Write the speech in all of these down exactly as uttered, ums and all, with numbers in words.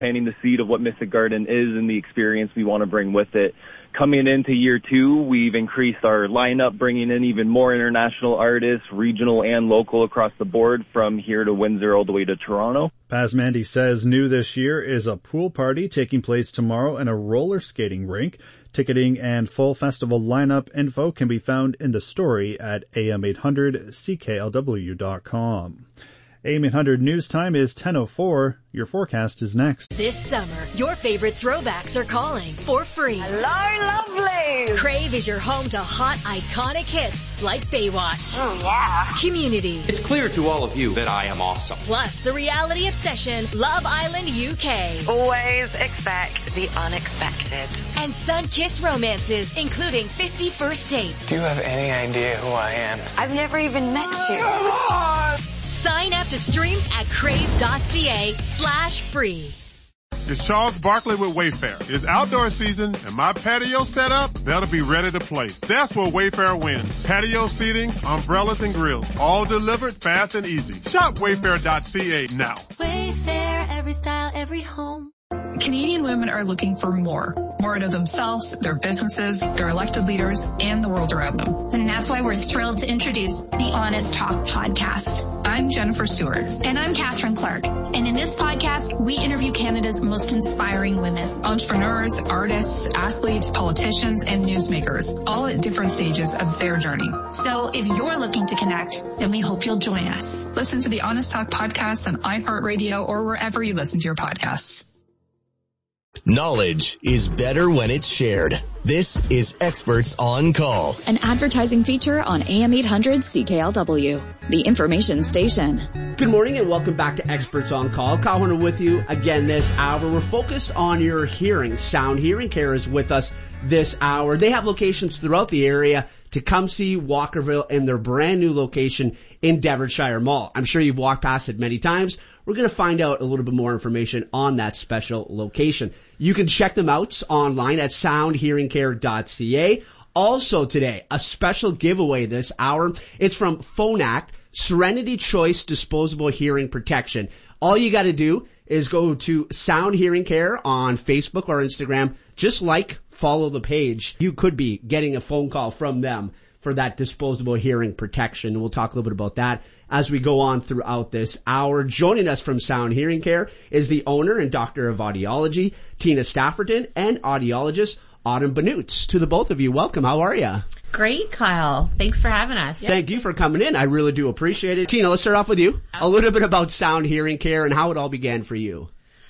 planting the seed of what Mystic Garden is and the experience we want to bring with it. Coming into year two, we've increased our lineup, bringing in even more international artists, regional and local across the board, from here to Windsor all the way to Toronto. Pazmandy says new this year is a pool party taking place tomorrow and a roller skating rink. Ticketing and full festival lineup info can be found in the story at A M eight hundred C K L W dot com. A M eight hundred News Time is ten oh four. Your forecast is next. This summer, your favorite throwbacks are calling for free. Hello, lovely. Crave is your home to hot, iconic hits like Baywatch. Oh, yeah. Community. It's clear to all of you that I am awesome. Plus, the reality obsession, Love Island U K. Always expect the unexpected. And sun-kissed romances, including fifty First Dates. Do you have any idea who I am? I've never even met you. Sign up to stream at crave.ca slash free. It's Charles Barkley with Wayfair. It's outdoor season, and my patio setup better be ready to play. That's where Wayfair wins. Patio seating, umbrellas, and grills, all delivered fast and easy. Shop wayfair dot c a now. Wayfair, every style, every home. Canadian women are looking for more. More out of themselves, their businesses, their elected leaders, and the world around them. And that's why we're thrilled to introduce the Honest Talk podcast. I'm Jennifer Stewart. And I'm Catherine Clark. And in this podcast, we interview Canada's most inspiring women. Entrepreneurs, artists, athletes, politicians, and newsmakers, all at different stages of their journey. So if you're looking to connect, then we hope you'll join us. Listen to the Honest Talk podcast on iHeartRadio or wherever you listen to your podcasts. Knowledge is better when it's shared. This is Experts on Call, an advertising feature on A M eight hundred C K L W, the information station. Good morning and welcome back to Experts on Call. Kyle Horner with you again this hour. We're focused on your hearing. Sound Hearing Care is with us this hour. They have locations throughout the area: Tecumseh, Walkerville, and their brand new location in Devonshire Mall. I'm sure you've walked past it many times. We're going to find out a little bit more information on that special location. You can check them out online at sound hearing care dot c a. Also today, a special giveaway this hour. It's from Phonak, Serenity Choice Disposable Hearing Protection. All you got to do is go to Sound Hearing Care on Facebook or Instagram. Just like, follow the page. You could be getting a phone call from them for that disposable hearing protection. We'll talk a little bit about that as we go on throughout this hour. Joining us from Sound Hearing Care is the owner and doctor of audiology, Tina Stafferton, and audiologist Autumn Benutz. To the both of you, welcome. How are you? Great, Kyle. Thanks for having us. Thank you for coming in. I really do appreciate it. Tina, let's start off with you. A little bit about Sound Hearing Care and how it all began for you.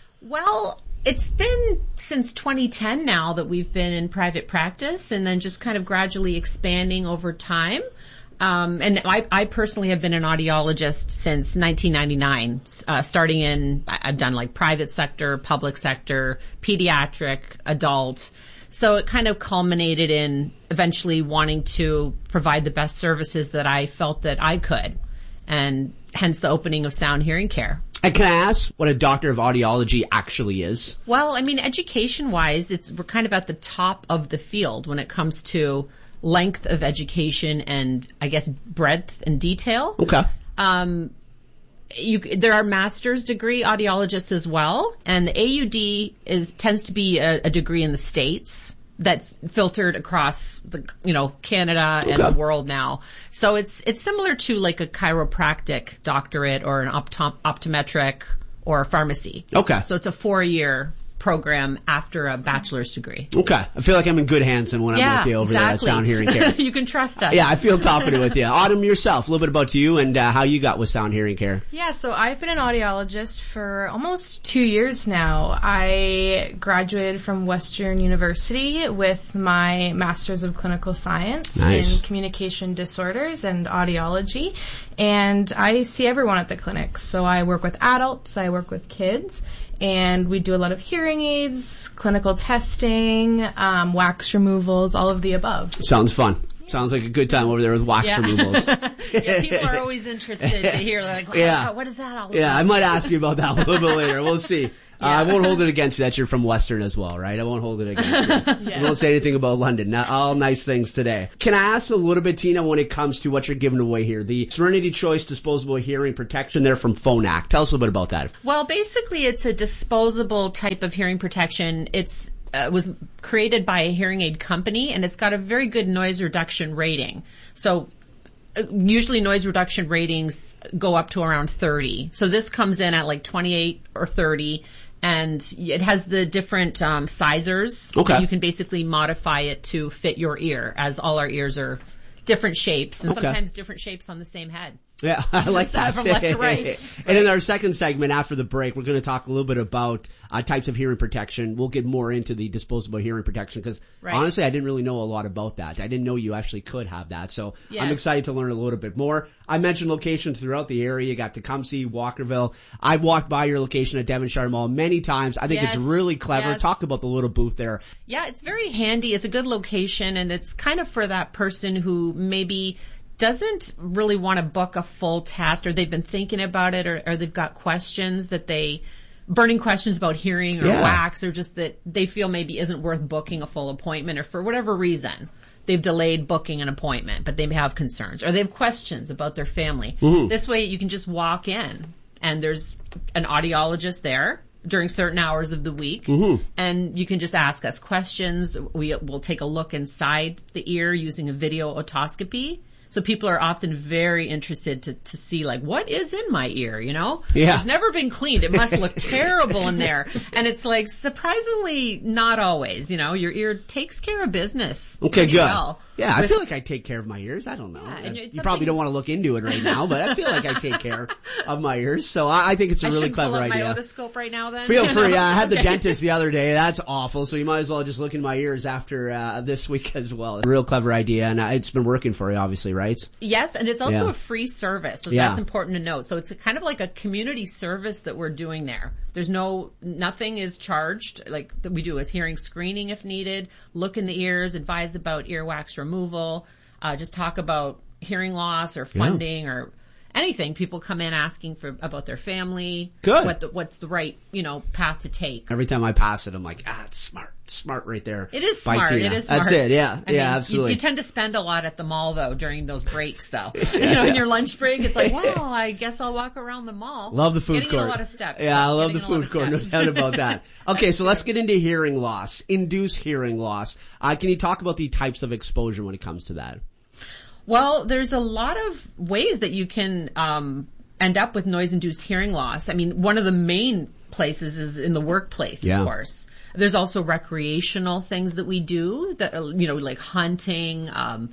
Well, it's been since twenty ten now that we've been in private practice, and then just kind of gradually expanding over time. Um, and I, I personally have been an audiologist since nineteen ninety-nine, uh, starting in, I've done like private sector, public sector, pediatric, adult. So it kind of culminated in eventually wanting to provide the best services that I felt that I could, and hence the opening of Sound Hearing Care. And can I ask what a doctor of audiology actually is? Well, I mean, education-wise, it's we're kind of at the top of the field when it comes to length of education and, I guess, breadth and detail. Okay. Um, you, there are master's degree audiologists as well, and the A U D is tends to be a, a degree in the States that's filtered across the, you know, Canada and okay. the world now. So it's it's similar to like a chiropractic doctorate or an optom- optometric or a pharmacy. Okay. So it's a four-year program after a bachelor's degree. Okay. I feel like I'm in good hands when yeah, I'm with you over exactly. there at Sound Hearing Care. You can trust us. Yeah, I feel confident with you. Autumn, yourself, a little bit about you and uh, how you got with Sound Hearing Care. Yeah, so I've been an audiologist for almost two years now. I graduated from Western University with my Master's of Clinical Science nice. in Communication Disorders and Audiology, and I see everyone at the clinic. So I work with adults, I work with kids, and we do a lot of hearing aids, clinical testing, um, wax removals, all of the above. Sounds fun. Yeah. Sounds like a good time over there with wax yeah. removals. yeah, people are always interested to hear, like, wow, yeah. what is that all about? Yeah, I might ask you about that a little bit later. We'll see. Yeah. Uh, I won't hold it against you that you're from Western as well, right? I won't hold it against you. yeah. I won't say anything about London. Not all nice things today. Can I ask a little bit, Tina, when it comes to what you're giving away here? The Serenity Choice Disposable Hearing Protection there from Phonak. Tell us a little bit about that. Well, basically, it's a disposable type of hearing protection. It's uh, was created by a hearing aid company, and it's got a very good noise reduction rating. So usually noise reduction ratings go up to around thirty. So this comes in at like twenty-eight or thirty. And it has the different um, sizers. Okay. You can basically modify it to fit your ear, as all our ears are different shapes, and okay. sometimes different shapes on the same head. Yeah, I like that. From left to right. And in our second segment after the break, we're going to talk a little bit about uh, types of hearing protection. We'll get more into the disposable hearing protection because right. honestly, I didn't really know a lot about that. I didn't know you actually could have that. So yes. I'm excited to learn a little bit more. I mentioned locations throughout the area. You got Tecumseh, Walkerville. I've walked by your location at Devonshire Mall many times. I think yes. it's really clever. Yes. Talk about the little booth there. Yeah, it's very handy. It's a good location, and it's kind of for that person who maybe doesn't really want to book a full test, or they've been thinking about it, or, or they've got questions that they, burning questions about hearing or yeah. wax, or just that they feel maybe isn't worth booking a full appointment, or for whatever reason they've delayed booking an appointment, but they have concerns, or they have questions about their family. Mm-hmm. This way you can just walk in, and there's an audiologist there during certain hours of the week, mm-hmm. and you can just ask us questions. We will take a look inside the ear using a video otoscopy. So people are often very interested to, to see, like, what is in my ear, you know? Yeah. It's never been cleaned. It must look terrible in there. And it's, like, surprisingly not always, you know? Your ear takes care of business. Okay, good. Well. Yeah, I feel like I take care of my ears. I don't know. Yeah, and you probably don't want to look into it right now, but I feel like I take care of my ears. So I, I think it's a I really should clever pull up idea. my otoscope right now then? Feel free. I had the Okay. dentist the other day. That's awful. So you might as well just look in my ears after uh, this week as well. Real clever idea, and uh, it's been working for you, obviously, right? Yes, and it's also Yeah. a free service, so Yeah. that's important to note. So it's a kind of like a community service that we're doing there. There's no, nothing is charged. Like we do is hearing screening if needed, look in the ears, advise about earwax removal, uh, just talk about hearing loss or funding Yeah. or anything. People come in asking for about their family. Good. What the, what's the right, you know, path to take. Every time I pass it, I'm like, ah, it's smart. Smart right there. It is By smart. Tina. It is smart. That's it. Yeah. I yeah, mean, absolutely. You, you tend to spend a lot at the mall though during those breaks though. You know, in your lunch break, it's like, well, I guess I'll walk around the mall. Love the food Getting court. in a lot of steps. Yeah, I love the Getting in a lot food of court. No steps. doubt about that. Okay, so let's get into hearing loss. Induced hearing loss. Uh, can you talk about the types of exposure when it comes to that? Well, there's a lot of ways that you can um, end up with noise-induced hearing loss. I mean, one of the main places is in the workplace, Yeah. of course. There's also recreational things that we do that are, you know, like hunting, um,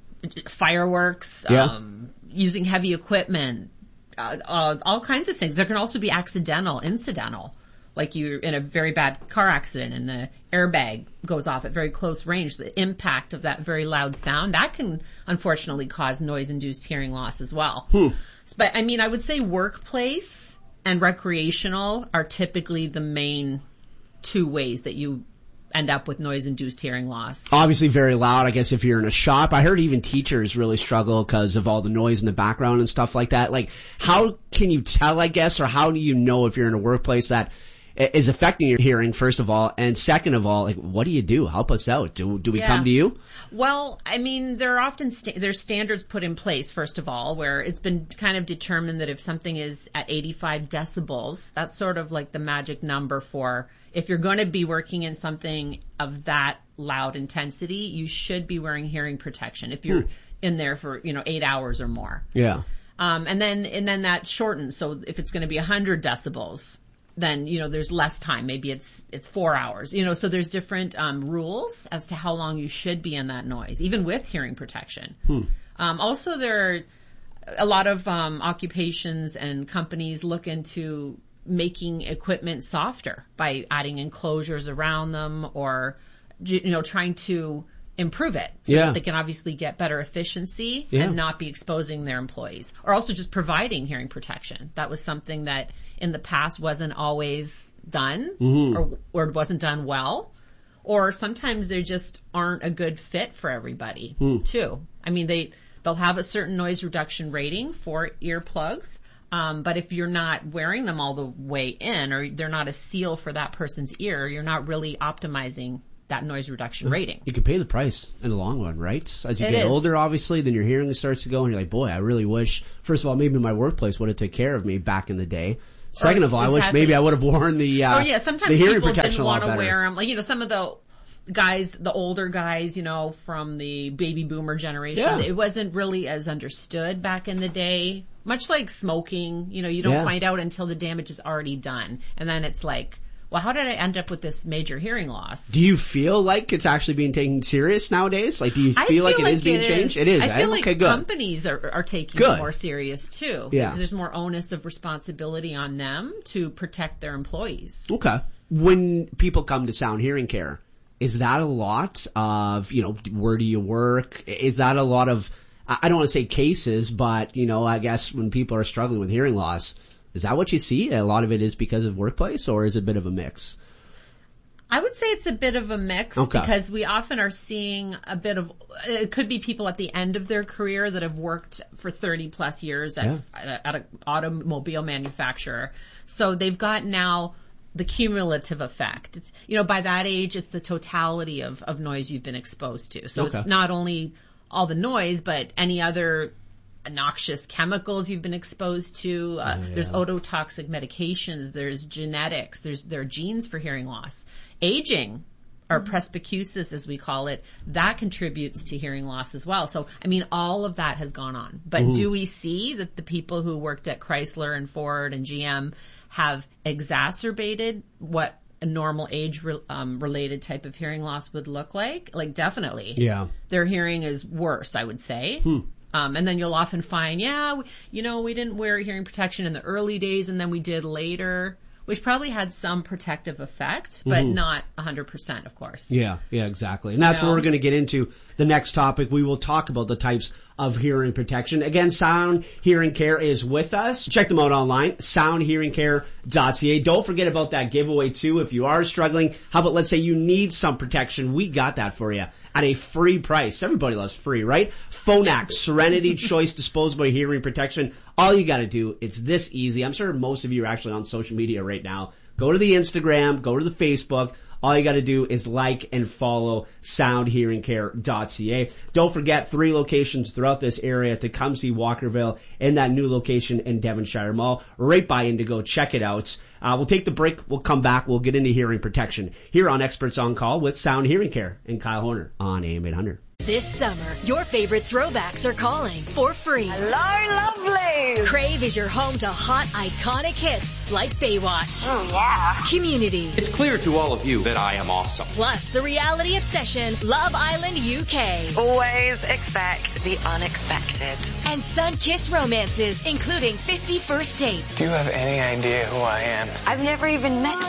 fireworks, Yeah. um, using heavy equipment, uh, uh, all kinds of things. There can also be accidental, incidental, like you're in a very bad car accident and the airbag goes off at very close range. The impact of that very loud sound, that can unfortunately cause noise-induced hearing loss as well. Hmm. But I mean, I would say workplace and recreational are typically the main two ways that you end up with noise-induced hearing loss. Obviously very loud, I guess, if you're in a shop. I heard even teachers really struggle because of all the noise in the background and stuff like that. Like, how can you tell, I guess, or how do you know if you're in a workplace that is affecting your hearing, first of all, and second of all, like, what do you do? Help us out. Do do we Yeah. come to you? Well, I mean, there are often sta- there's standards put in place, first of all, where it's been kind of determined that if something is at eighty-five decibels, that's sort of like the magic number for if you're going to be working in something of that loud intensity, you should be wearing hearing protection if you're Hmm. in there for, you know, eight hours or more. Yeah. Um, and then, and then that shortens. So if it's going to be one hundred decibels, then, you know, there's less time. Maybe it's, it's four hours, you know, so there's different, um, rules as to how long you should be in that noise, even with hearing protection. Hmm. Um, also there are a lot of, um, occupations and companies look into making equipment softer by adding enclosures around them or, you know, trying to improve it so Yeah. that they can obviously get better efficiency Yeah. and not be exposing their employees, or also just providing hearing protection. That was something that in the past wasn't always done Mhm. or, or wasn't done well, or sometimes they just aren't a good fit for everybody Hmm. too. I mean, they, they'll have a certain noise reduction rating for earplugs. Um, but if you're not wearing them all the way in, or they're not a seal for that person's ear, you're not really optimizing that noise reduction rating. You can pay the price in the long run, right? As you It get is. older, obviously, then your hearing starts to go, and you're like, boy, I really wish, first of all, maybe my workplace would have taken care of me back in the day. Second Or- of all, I wish exactly. maybe I would have worn the, uh, oh yeah, sometimes the hearing people protection didn't a lot want to better. wear them. Like, you know, some of the guys, the older guys, you know, from the baby boomer generation, Yeah. it wasn't really as understood back in the day. Much like smoking, you know, you don't Yeah. find out until the damage is already done. And then it's like, well, how did I end up with this major hearing loss? Do you feel like it's actually being taken serious nowadays? Like, do you feel, I feel like it is being it changed? It is. I feel eh? like okay, good. companies are, are taking Good. it more serious too. Yeah. Because there's more onus of responsibility on them to protect their employees. Okay. When people come to Sound Hearing Care, is that a lot of, you know, where do you work? Is that a lot of, I don't want to say cases, but, you know, I guess when people are struggling with hearing loss, is that what you see? A lot of it is because of workplace, or is it a bit of a mix? I would say it's a bit of a mix Okay. because we often are seeing a bit of, it could be people at the end of their career that have worked for thirty plus years at, Yeah. at an automobile manufacturer. So they've got now the cumulative effect. It's, you know, by that age, it's the totality of, of noise you've been exposed to. So Okay. it's not only all the noise, but any other noxious chemicals you've been exposed to. Uh, Oh, yeah. There's ototoxic medications. There's genetics. There's, there are genes for hearing loss. Aging, or presbycusis as we call it, that contributes to hearing loss as well. So, I mean, all of that has gone on. But Mhm. do we see that the people who worked at Chrysler and Ford and G M have exacerbated what a normal age re- um, related type of hearing loss would look like? Like, definitely. Yeah. Their hearing is worse, I would say. Hmm. Um, and then you'll often find, yeah, we, you know, we didn't wear hearing protection in the early days and then we did later, which probably had some protective effect, but Mhm. not one hundred percent, of course. Yeah, yeah, exactly. And that's You where know? we're going to get into the next topic. We will talk about the types of hearing protection. Again, Sound Hearing Care is with us. Check them out online, sound hearing care dot c a. Don't forget about that giveaway too. If you are struggling, how about let's say you need some protection, we got that for you at a free price. Everybody loves free, right? Phonak Serenity Choice Disposable Hearing Protection. All you got to do, it's this easy. I'm sure most of you are actually on social media right now. Go to the Instagram, go to the Facebook. All you got to do is like and follow sound hearing care dot c a. Don't forget, three locations throughout this area: Tecumseh, Walkerville, and that new location in Devonshire Mall, right by Indigo. Check it out. Uh, we'll take the break. We'll come back. We'll get into hearing protection here on Experts on Call with Sound Hearing Care and Kyle Horner on A M eight hundred. This summer, your favorite throwbacks are calling for free. Hello, lovelies. Crave is your home to hot, iconic hits like Baywatch. Oh, yeah. Community. It's clear to all of you that I am awesome. Plus the reality obsession, Love Island U K. Always expect the unexpected. And sun-kissed romances, including fifty First Dates. Do you have any idea who I am? I've never even met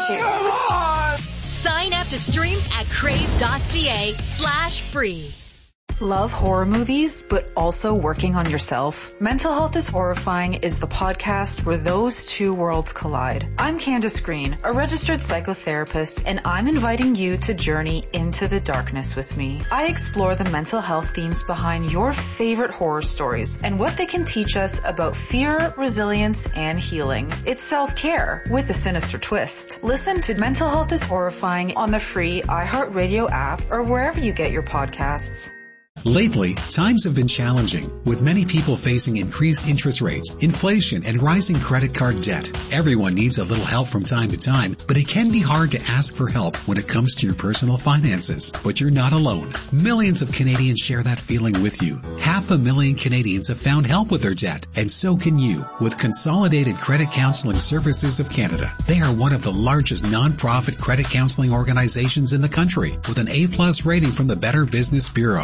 you. Sign up to stream at crave.ca slash free. Love horror movies, but also working on yourself? Mental Health is Horrifying is the podcast where those two worlds collide. I'm Candace Green, a registered psychotherapist, and I'm inviting you to journey into the darkness with me. I explore the mental health themes behind your favorite horror stories and what they can teach us about fear, resilience, and healing. It's self-care with a sinister twist. Listen to Mental Health is Horrifying on the free iHeartRadio app or wherever you get your podcasts. Lately, times have been challenging, with many people facing increased interest rates, inflation, and rising credit card debt. Everyone needs a little help from time to time, but it can be hard to ask for help when it comes to your personal finances. But you're not alone. Millions of Canadians share that feeling with you. Half a million Canadians have found help with their debt, and so can you with Consolidated Credit Counseling Services of Canada. They are one of the largest non-profit credit counseling organizations in the country, with an A plus rating from the Better Business Bureau. They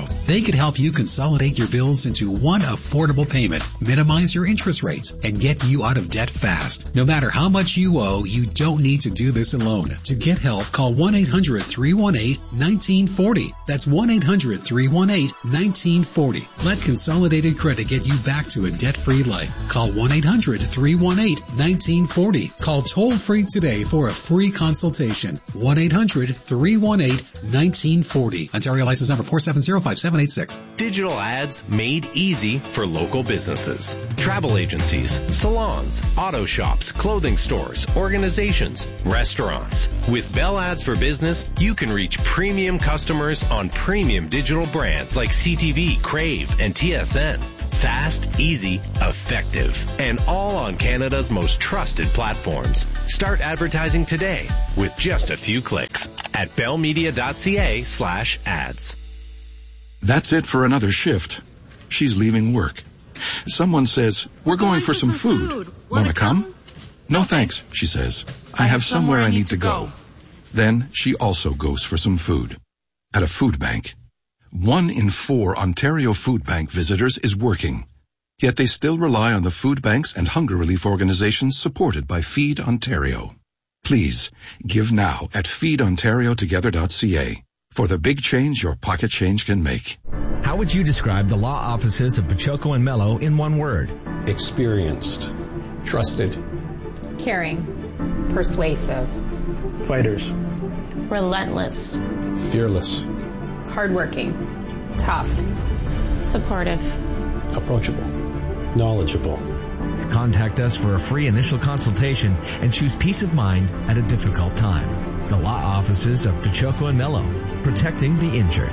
could help you consolidate your bills into one affordable payment, minimize your interest rates, and get you out of debt fast. No matter how much you owe, you don't need to do this alone. To get help, call one eight hundred, three one eight, one nine four zero. That's one eight hundred, three one eight, one nine four zero. Let Consolidated Credit get you back to a debt-free life. Call one eight hundred, three one eight, one nine four zero. Call toll-free today for a free consultation. one eight hundred, three one eight, one nine four zero. Ontario license number four seven zero, five seven eight six. Digital ads made easy for local businesses. Travel agencies, salons, auto shops, clothing stores, organizations, restaurants. With Bell Ads for Business, you can reach premium customers on premium digital brands like C T V, Crave, and T S N. Fast, easy, effective, and all on Canada's most trusted platforms. Start advertising today with just a few clicks at bellmedia.ca slash ads. That's it for another shift. She's leaving work. Someone says, we're going, going for, for some, some food. food. Want to come? come? No thanks, she says. I, I have somewhere, somewhere I need to go. go. Then she also goes for some food. At a food bank. One in four Ontario Food Bank visitors is working. Yet they still rely on the food banks and hunger relief organizations supported by Feed Ontario. Please, give now at feed ontario together dot c a for the big change your pocket change can make. How would you describe the law offices of Pachoco and Mello in one word? Experienced. Trusted. Caring. Persuasive. Fighters. Relentless. Fearless. Hardworking. Tough. Supportive. Approachable. Knowledgeable. Contact us for a free initial consultation and choose peace of mind at a difficult time. The law offices of Pachoco and Mello, protecting the injured.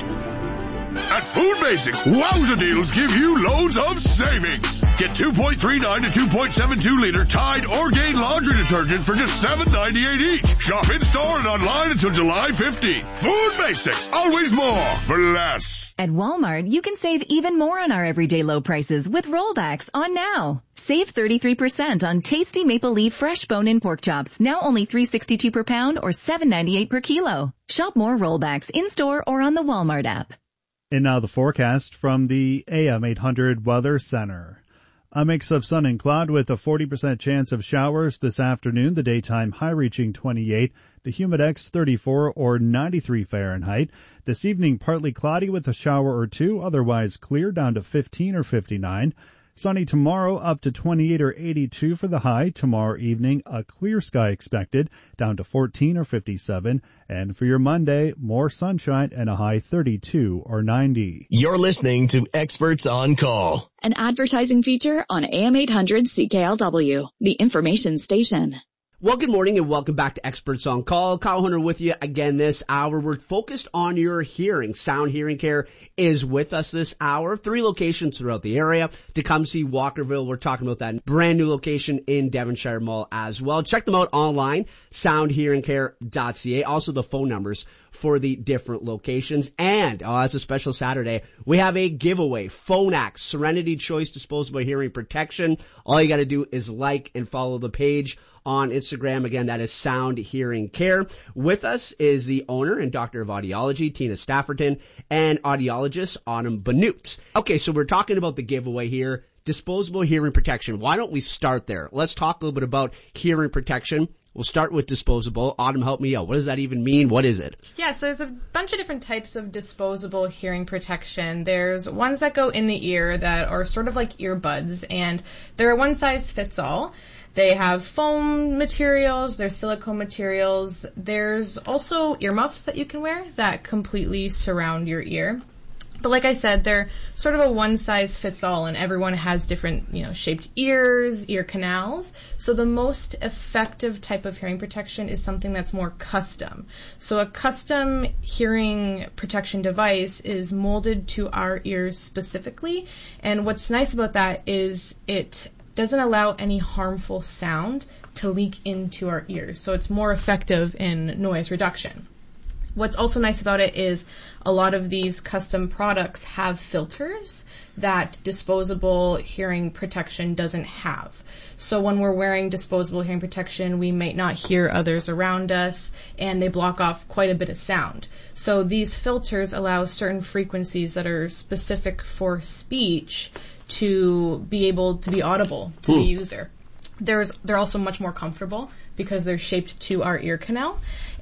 At Food Basics, wowza deals give you loads of savings. Get two point three nine to two point seven two liter Tide or Gain laundry detergent for just seven ninety-eight each. Shop in store and online until July fifteenth. Food Basics, always more for less. At Walmart, you can save even more on our everyday low prices with rollbacks on now. Save thirty-three percent on tasty Maple Leaf fresh bone-in pork chops, now only three dollars and sixty-two cents per pound or seven dollars and ninety-eight cents per kilo. Shop more rollbacks in-store or on the Walmart app. And now the forecast from the A M eight hundred Weather Center. A mix of sun and cloud with a forty percent chance of showers this afternoon, the daytime high reaching twenty-eight, the humidex thirty-four or ninety-three Fahrenheit. This evening partly cloudy with a shower or two, otherwise clear down to fifteen or fifty-nine. Sunny tomorrow up to twenty-eight or eighty-two for the high. Tomorrow evening, a clear sky expected, down to fourteen or fifty-seven. And for your Monday, more sunshine and a high thirty-two or ninety. You're listening to Experts on Call, an advertising feature on A M eight hundred C K L W, the information station. Well, good morning and welcome back to Experts on Call. Kyle Hunter with you again this hour. We're focused on your hearing. Sound Hearing Care is with us this hour. Three locations throughout the area. Tecumseh, Walkerville. We're talking about that brand new location in Devonshire Mall as well. Check them out online, sound hearing care dot c a. Also the phone numbers for the different locations. And oh, as a special Saturday, we have a giveaway. Phonak Serenity Choice Disposable Hearing Protection. All you got to do is like and follow the page on Instagram. Again, that is Sound Hearing Care. With us is the owner and doctor of audiology, Tina Stafferton, and audiologist, Autumn Banute. Okay, so we're talking about the giveaway here, disposable hearing protection. Why don't we start there? Let's talk a little bit about hearing protection. We'll start with disposable. Autumn, help me out. What does that even mean? What is it? Yeah, so there's a bunch of different types of disposable hearing protection. There's ones that go in the ear that are sort of like earbuds, and they're a one size fits all. They have foam materials, there's silicone materials. There's also earmuffs that you can wear that completely surround your ear. But like I said, they're sort of a one-size-fits-all, and everyone has different, you know, shaped ears, ear canals. So the most effective type of hearing protection is something that's more custom. So a custom hearing protection device is molded to our ears specifically. And what's nice about that is it doesn't allow any harmful sound to leak into our ears. So it's more effective in noise reduction. What's also nice about it is a lot of these custom products have filters that disposable hearing protection doesn't have. So when we're wearing disposable hearing protection, we might not hear others around us, and they block off quite a bit of sound. So these filters allow certain frequencies that are specific for speech to be able to be audible to Hmm. the user. There's, they're also much more comfortable because they're shaped to our ear canal,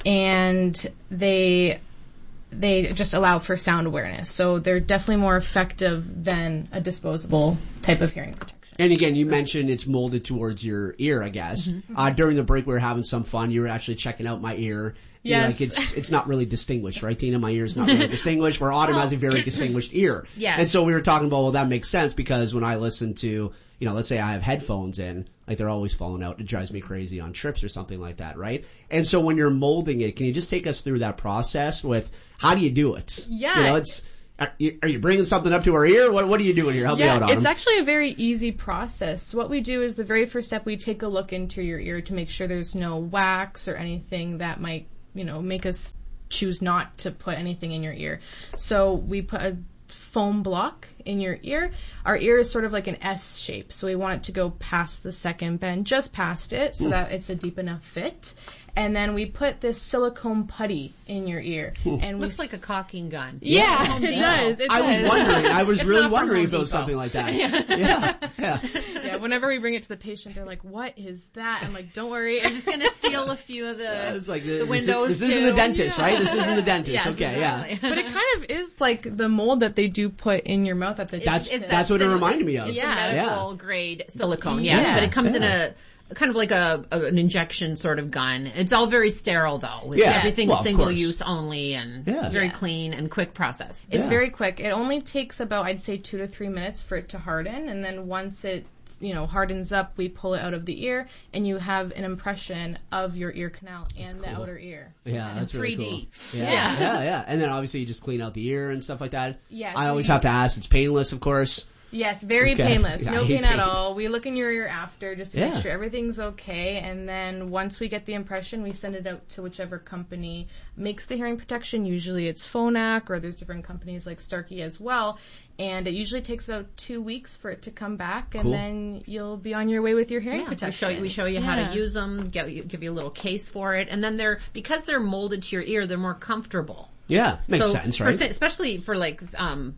and they they just allow for sound awareness. So they're definitely more effective than a disposable type of hearing protection. And again, you mentioned it's molded towards your ear, I guess. Mm-hmm. Uh, during the break, we were having some fun. You were actually checking out my ear. You know, Yes. like it's it's not really distinguished, right, Tina? My ear's not really distinguished, where Autumn has a very distinguished ear. Yes. And so we were talking about, well, that makes sense because when I listen to, you know, let's say I have headphones in, like they're always falling out. It drives me crazy on trips or something like that, right? And so when you're molding it, can you just take us through that process with how do you do it? Yeah. You know, it's, are you, are you bringing something up to our ear? What, what are you doing here? Help me out, Autumn. It's actually a very easy process. What we do is the very first step, we take a look into your ear to make sure there's no wax or anything that might, you know, make us choose not to put anything in your ear. So we put a foam block in your ear. Our ear is sort of like an S shape, so we want it to go past the second bend, just past it, so Mm. that it's a deep enough fit. And then we put this silicone putty in your ear. Ooh. And we Looks like a caulking gun. Yeah, it does. It I does. was wondering. I was It's really not from wondering Home if it was Depot. something like that. yeah. Yeah. Yeah, whenever we bring it to the patient, they're like, "What is that?" I'm like, "Don't worry, I'm just gonna seal a few of the, Yeah, it's like the, the this windows. Is, this too. isn't the dentist, Yeah. right? This isn't the dentist. Yes, okay, exactly. But it kind of is like the mold that they do put in your mouth at the That's dentist. that's what it sil- reminded me of. It's Yeah. a medical Yeah. grade silicone, yes, Yeah. but it comes in Yeah. a kind of like a, a an injection sort of gun. It's all very sterile though. Yeah. Everything's Well, of single course. use only and Yeah. very Yeah. clean and quick process. It's Yeah. very quick. It only takes about, I'd say, two to three minutes for it to harden, and then once it, you know, hardens up, we pull it out of the ear, and you have an impression of your ear canal and the cool. outer ear. Yeah, that's really three cool. D. Yeah, Yeah. yeah, yeah. And then obviously you just clean out the ear and stuff like that. Yes, I always we- have to ask. It's painless, of course. Yes, very Okay. painless. Yeah, I No hate pain at pain. all. We look in your ear after just to Yeah. make sure everything's okay, and then once we get the impression, we send it out to whichever company makes the hearing protection. Usually it's Phonak, or there's different companies like Starkey as well. And it usually takes about two weeks for it to come back, and Cool. then you'll be on your way with your hearing Yeah, we protection. show you, we show you how Yeah. to use them, give you, give you a little case for it, and then they're, because they're molded to your ear, they're more comfortable. Yeah, makes So sense, for right? th- especially for like, um,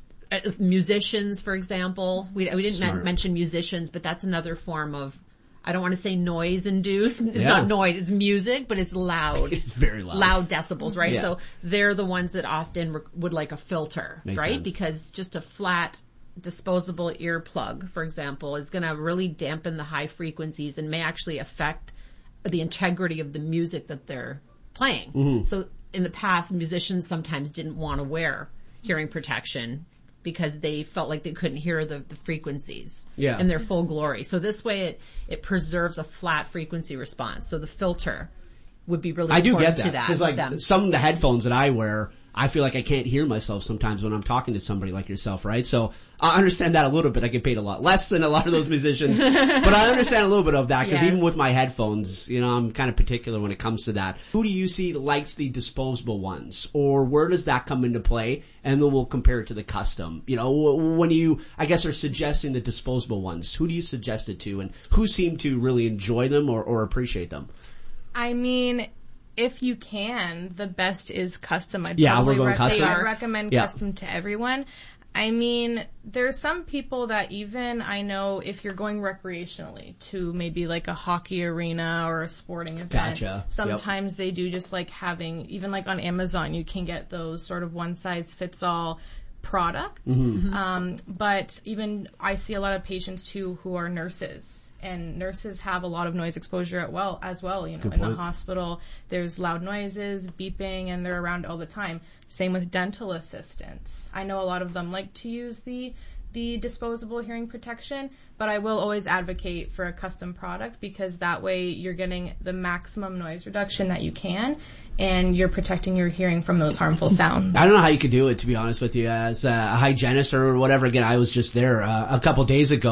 as musicians, for example. We, we didn't men- Smart. mention musicians, but that's another form of, I don't want to say noise induced. It's Yeah. not noise, it's music, but it's loud. It's very loud. Loud decibels, right? Yeah. So they're the ones that often re- would like a filter, Makes right? sense. Because just a flat disposable earplug, for example, is going to really dampen the high frequencies and may actually affect the integrity of the music that they're playing. Mhm. So in the past, musicians sometimes didn't want to wear hearing protection because they felt like they couldn't hear the, the frequencies Yeah. in their full glory. So this way it, it preserves a flat frequency response. So the filter would be really I do important get to that that. because with like them. some of the headphones that I wear, I feel like I can't hear myself sometimes when I'm talking to somebody like yourself, right? So I understand that a little bit. I get paid a lot less than a lot of those musicians, but I understand a little bit of that because Yes. even with my headphones, you know, I'm kind of particular when it comes to that. Who do you see likes the disposable ones, or where does that come into play? And then we'll compare it to the custom. You know, wh- when you, I guess, are suggesting the disposable ones, who do you suggest it to, and who seem to really enjoy them or, or appreciate them? I mean, if you can, the best is custom. I'd Yeah, probably we're going rec- custom. I recommend Yeah. custom to everyone. I mean, there's some people that even I know if you're going recreationally to maybe like a hockey arena or a sporting event, Gotcha. Yep. sometimes they do just like having, even like on Amazon, you can get those sort of one size fits all product. Mhm. Um, but even I see a lot of patients too who are nurses. And nurses have a lot of noise exposure at well as well. You know, Good in the point. hospital, there's loud noises, beeping, and they're around all the time. Same with dental assistants. I know a lot of them like to use the the disposable hearing protection, but I will always advocate for a custom product because that way you're getting the maximum noise reduction that you can, and you're protecting your hearing from those harmful sounds. I don't know how you could do it, to be honest with you. As a hygienist or whatever, again, I was just there uh, a couple days ago,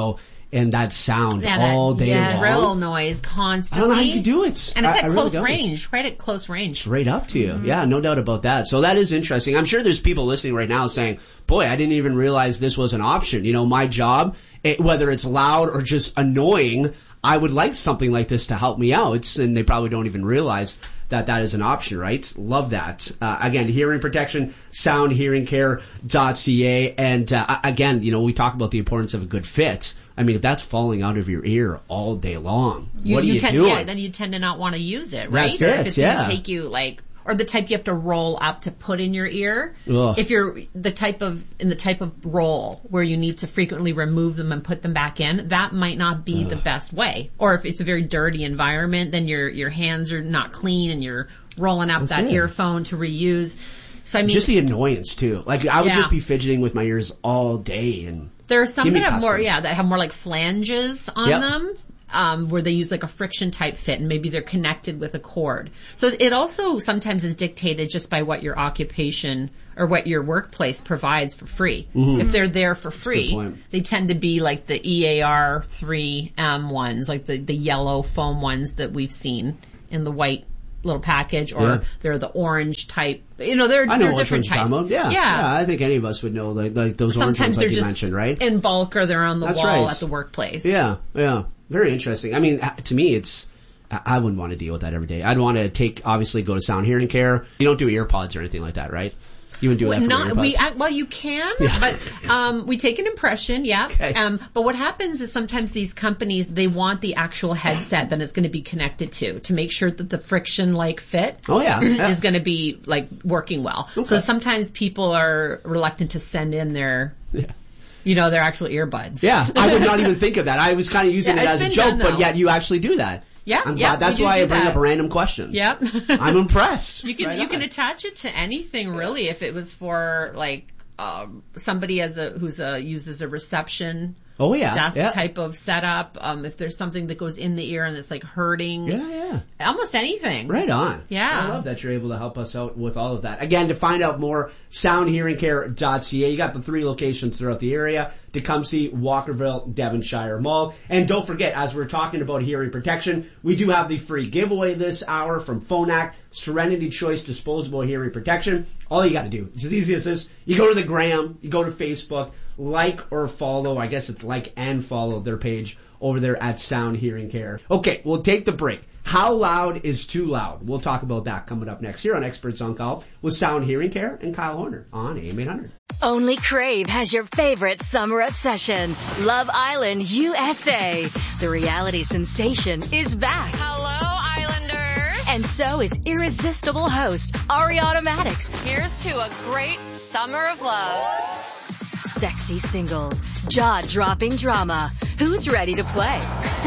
and that sound yeah, all that, day yeah, long. drill noise constantly. I don't know how you do it. And it's I, at I close really range, right at close range. Right up to you. Mm-hmm. Yeah, no doubt about that. So that is interesting. I'm sure there's people listening right now saying, boy, I didn't even realize this was an option. You know, my job, it, whether it's loud or just annoying, I would like something like this to help me out. It's, and they probably don't even realize that that is an option, right? Love that. Uh, again, hearing protection, sound hearing care dot c a. And uh, again, you know, we talk about the importance of a good fit. I mean, if that's falling out of your ear all day long, you, what are you, you tend, doing? Yeah, then you tend to not want to use it, right? That's or it, if it's yeah. going to take you like, or the type you have to roll up to put in your ear. Ugh. If you're the type of, in the type of roll where you need to frequently remove them and put them back in, that might not be Ugh. the best way. Or if it's a very dirty environment, then your, your hands are not clean and you're rolling up That's that it. earphone to reuse. So I mean, just the annoyance too. Like I would yeah. just be fidgeting with my ears all day, and there are some give that me have custom. more, yeah, that have more like flanges on Yep. them, um, where they use like a friction type fit, and maybe they're connected with a cord. So it also sometimes is dictated just by what your occupation or what your workplace provides for free. Mm-hmm. If they're there for That's a good free, point. they tend to be like the E A R three M ones, like the the yellow foam ones that we've seen in the white little package, or Yeah. they're the orange type. You know, they're I know they're which different ones you're types. talking about. Yeah, yeah. yeah. I think any of us would know like like those orange Sometimes ones they're like you just mentioned, right? in bulk, or they're on the That's wall right. at the workplace. Yeah, yeah. Very interesting. I mean, to me, it's I I wouldn't want to deal with that every day. I'd want to take obviously go to sound hearing care. You don't do earpods or anything like that, right? You would do that for Not, earpods? we, uh, well, you can, Yeah. but um, we take an impression, yeah. Okay. Um, but what happens is sometimes these companies, they want the actual headset that it's going to be connected to, to make sure that the friction-like fit Oh, yeah. Yeah. is going to be like working well. Okay. So sometimes people are reluctant to send in their, Yeah. you know, their actual earbuds. Yeah, I would not even think of that. I was kind of using Yeah, it it's as a been joke, done, but though. yet you actually do that. Yeah, I'm yeah, glad. That's we do why do I bring that. up random questions. Yep. I'm impressed. You can Right you on. can attach it to anything really. If it was for like um, somebody as a who's a uses a reception Oh yeah, desk yeah. type of setup. Um, if there's something that goes in the ear and it's like hurting. Yeah, yeah. Almost anything. Right on. Yeah. I love that you're able to help us out with all of that. Again, to find out more, sound hearing care dot c a. You got the three locations throughout the area: Tecumseh, Walkerville, Devonshire Mall. And don't forget, as we're talking about hearing protection, we do have the free giveaway this hour from Phonak, Serenity Choice Disposable Hearing Protection. All you got to do, it's as easy as this. You go to the Gram, you go to Facebook, like or follow. I guess it's like and follow their page over there at Sound Hearing Care. Okay, we'll take the break. How loud is too loud? We'll talk about that coming up next here on Experts on Call with Sound Hearing Care and Kyle Horner on A M eight hundred. Only Crave has your favorite summer obsession, Love Island U S A. The reality sensation is back. Hello, Islanders. And so is irresistible host Ariana Maddox. Here's to a great summer of love. Sexy singles, jaw-dropping drama. Who's ready to play?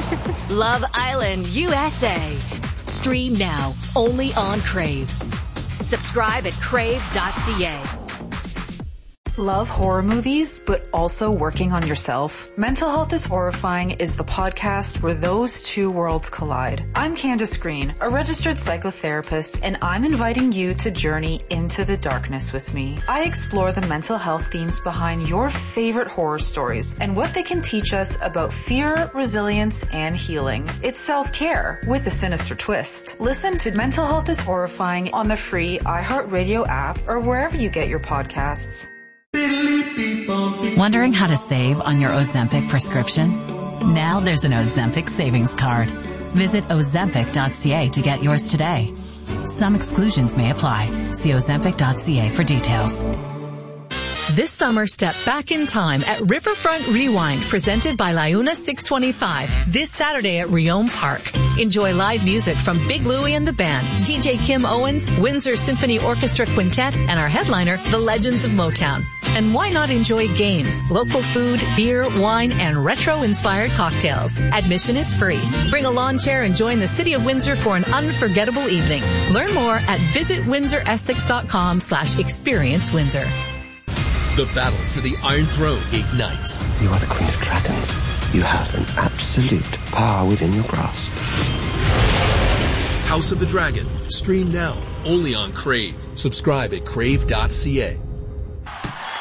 Love Island U S A. Stream now, only on Crave. Subscribe at crave dot c a. Love horror movies, but also working on yourself? Mental Health is Horrifying is the podcast where those two worlds collide. I'm Candace Green, a registered psychotherapist, and I'm inviting you to journey into the darkness with me. I explore the mental health themes behind your favorite horror stories and what they can teach us about fear, resilience, and healing. It's self-care with a sinister twist. Listen to Mental Health is Horrifying on the free iHeartRadio app or wherever you get your podcasts. Wondering how to save on your Ozempic prescription? Now there's an Ozempic savings card. Visit ozempic dot c a to get yours today. Some exclusions may apply. See ozempic dot c a for details. This summer, step back in time at Riverfront Rewind, presented by Liuna six twenty-five, this Saturday at Riom Park. Enjoy live music from Big Louie and the Band, D J Kim Owens, Windsor Symphony Orchestra Quintet, and our headliner, The Legends of Motown. And why not enjoy games, local food, beer, wine, and retro-inspired cocktails? Admission is free. Bring a lawn chair and join the City of Windsor for an unforgettable evening. Learn more at visit windsor essex dot com slash experience Windsor. The battle for the Iron Throne ignites. You are the Queen of Dragons. You have an absolute power within your grasp. House of the Dragon. Stream now. Only on Crave. Subscribe at crave dot c a.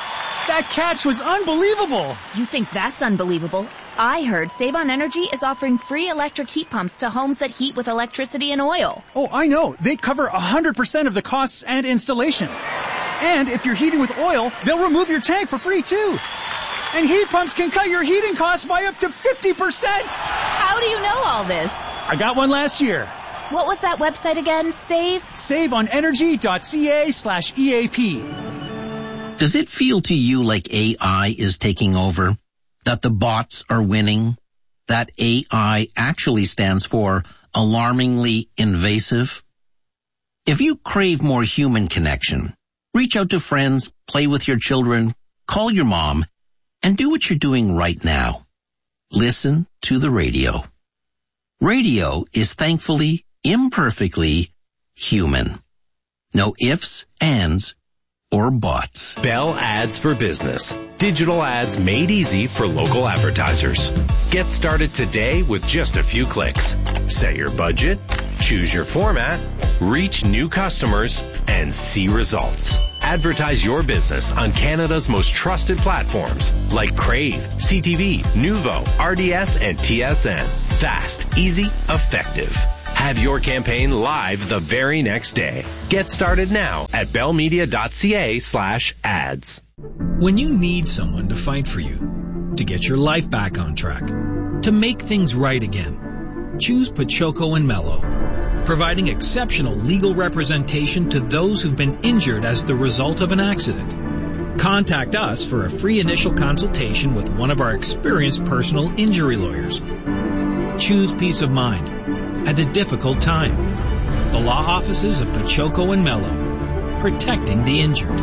That catch was unbelievable. You think that's unbelievable? I heard Save on Energy is offering free electric heat pumps to homes that heat with electricity and oil. Oh, I know. They cover one hundred percent of the costs and installation. And if you're heating with oil, they'll remove your tank for free too. And heat pumps can cut your heating costs by up to fifty percent. How do you know all this? I got one last year. What was that website again? Save? saveonenergy.ca slash EAP. Does it feel to you like A I is taking over? That the bots are winning? That A I actually stands for alarmingly invasive? If you crave more human connection, reach out to friends, play with your children, call your mom, and do what you're doing right now. Listen to the radio. Radio is thankfully, imperfectly human. No ifs, ands, or bots. Bell Ads for Business. Digital ads made easy for local advertisers. Get started today with just a few clicks. Set your budget, choose your format, reach new customers, and see results. Advertise your business on Canada's most trusted platforms like Crave, C T V, Nuvo, R D S, and T S N. Fast, easy, effective. Have your campaign live the very next day. Get started now at bellmedia.ca slash ads. When you need someone to fight for you, to get your life back on track, to make things right again, choose Pachoco and Mello, providing exceptional legal representation to those who've been injured as the result of an accident. Contact us for a free initial consultation with one of our experienced personal injury lawyers. Choose peace of mind at a difficult time. The law offices of Pachoco and Mello, protecting the injured.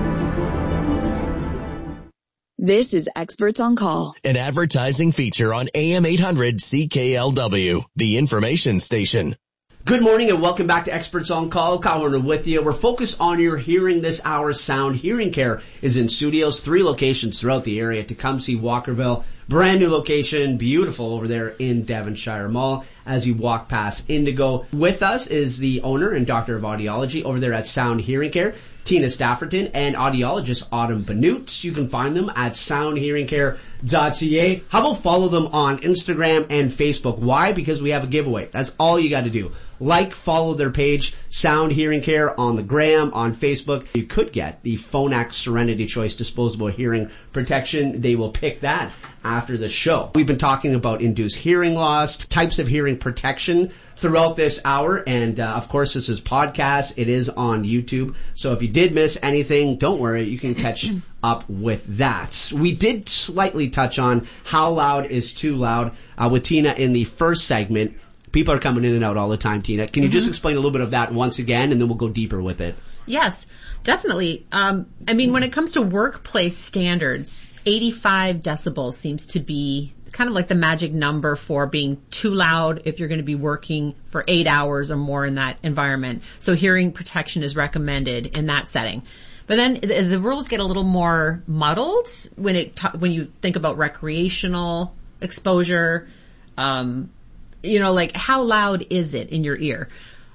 This is Experts on Call, an advertising feature on A M eight hundred C K L W, the information station. Good morning and welcome back to Experts on Call. Kyle Warner with you. We're focused on your hearing this hour. Sound Hearing Care is in studios, three locations throughout the area. Tecumseh, Walkerville, brand new location, beautiful over there in Devonshire Mall as you walk past Indigo. With us is the owner and doctor of audiology over there at Sound Hearing Care, Tina Stafferton, and audiologist Autumn Benute. You can find them at sound hearing care dot c a. How about follow them on Instagram and Facebook? Why? Because we have a giveaway. That's all you got to do. Like, follow their page, Sound Hearing Care, on the gram, on Facebook. You could get the Phonak Serenity Choice disposable hearing protection. They will pick that after the show. We've been talking about induced hearing loss, types of hearing protection throughout this hour, and uh, of course this is podcast. It is on YouTube, so if you did miss anything, don't worry, you can catch up with that. We did slightly touch on how loud is too loud uh, with Tina in the first segment. People are coming in and out all the time, Tina. Can you mm-hmm. just explain a little bit of that once again, and then we'll go deeper with it? Yes, definitely. Um, I mean, when it comes to workplace standards, eighty-five decibels seems to be kind of like the magic number for being too loud if you're going to be working for eight hours or more in that environment. So hearing protection is recommended in that setting. But then the, the rules get a little more muddled when it t- when you think about recreational exposure. Um, you know, like how loud is it in your ear?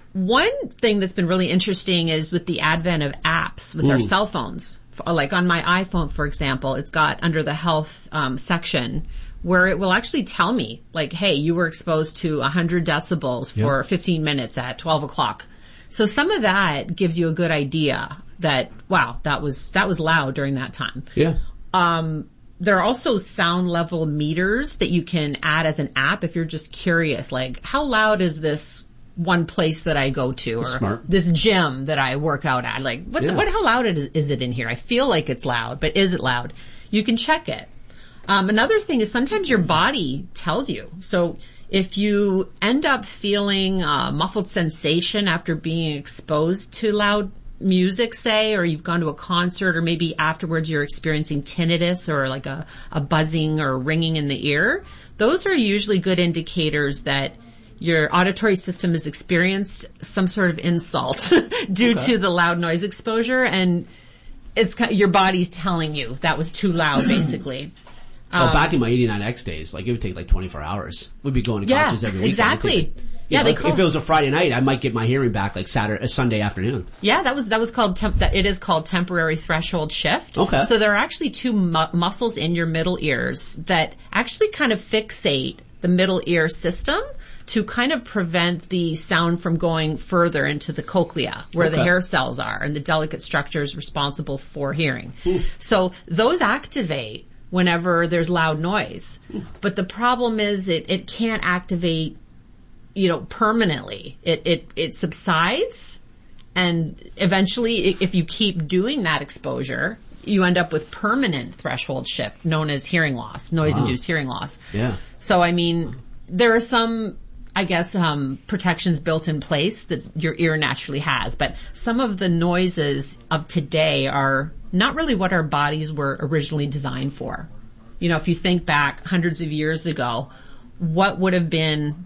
One thing that's been really interesting is with the advent of apps with Ooh. our cell phones. Like on my iPhone, for example, it's got under the health um, section where it will actually tell me, like, hey, you were exposed to one hundred decibels for yep. fifteen minutes at twelve o'clock. So some of that gives you a good idea that, wow, that was that was loud during that time. Yeah. Um, there are also sound level meters that you can add as an app if you're just curious, like, how loud is this one place that I go to, or Smart. this gym that I work out at? Like, what's yeah. what? How loud it is, is it in here? I feel like it's loud, but is it loud? You can check it. Um, another thing is sometimes your body tells you. So if you end up feeling a muffled sensation after being exposed to loud music, say, or you've gone to a concert, or maybe afterwards you're experiencing tinnitus or like a, a buzzing or ringing in the ear, those are usually good indicators that your auditory system has experienced some sort of insult due okay. to the loud noise exposure, and it's your body's telling you that was too loud, basically. Um, oh, back in my eighty-nine X days, like it would take like twenty-four hours. We'd be going to yeah, concerts every week. Exactly. Yeah, Yeah, they like call if it was a Friday night, I might get my hearing back like Saturday, uh, Sunday afternoon. Yeah, that was that was called temp, that it is called temporary threshold shift. Okay. So there are actually two mu- muscles in your middle ears that actually kind of fixate the middle ear system to kind of prevent the sound from going further into the cochlea, where Okay. the hair cells are and the delicate structures responsible for hearing. Ooh. So those activate whenever there's loud noise. But the problem is it, it can't activate, you know, permanently. It, it, it subsides, and eventually i- if you keep doing that exposure, you end up with permanent threshold shift known as hearing loss, noise-induced hearing loss. Yeah. So, I mean, there are some, I guess, um, protections built in place that your ear naturally has, but some of the noises of today are not really what our bodies were originally designed for. You know, if you think back hundreds of years ago, what would have been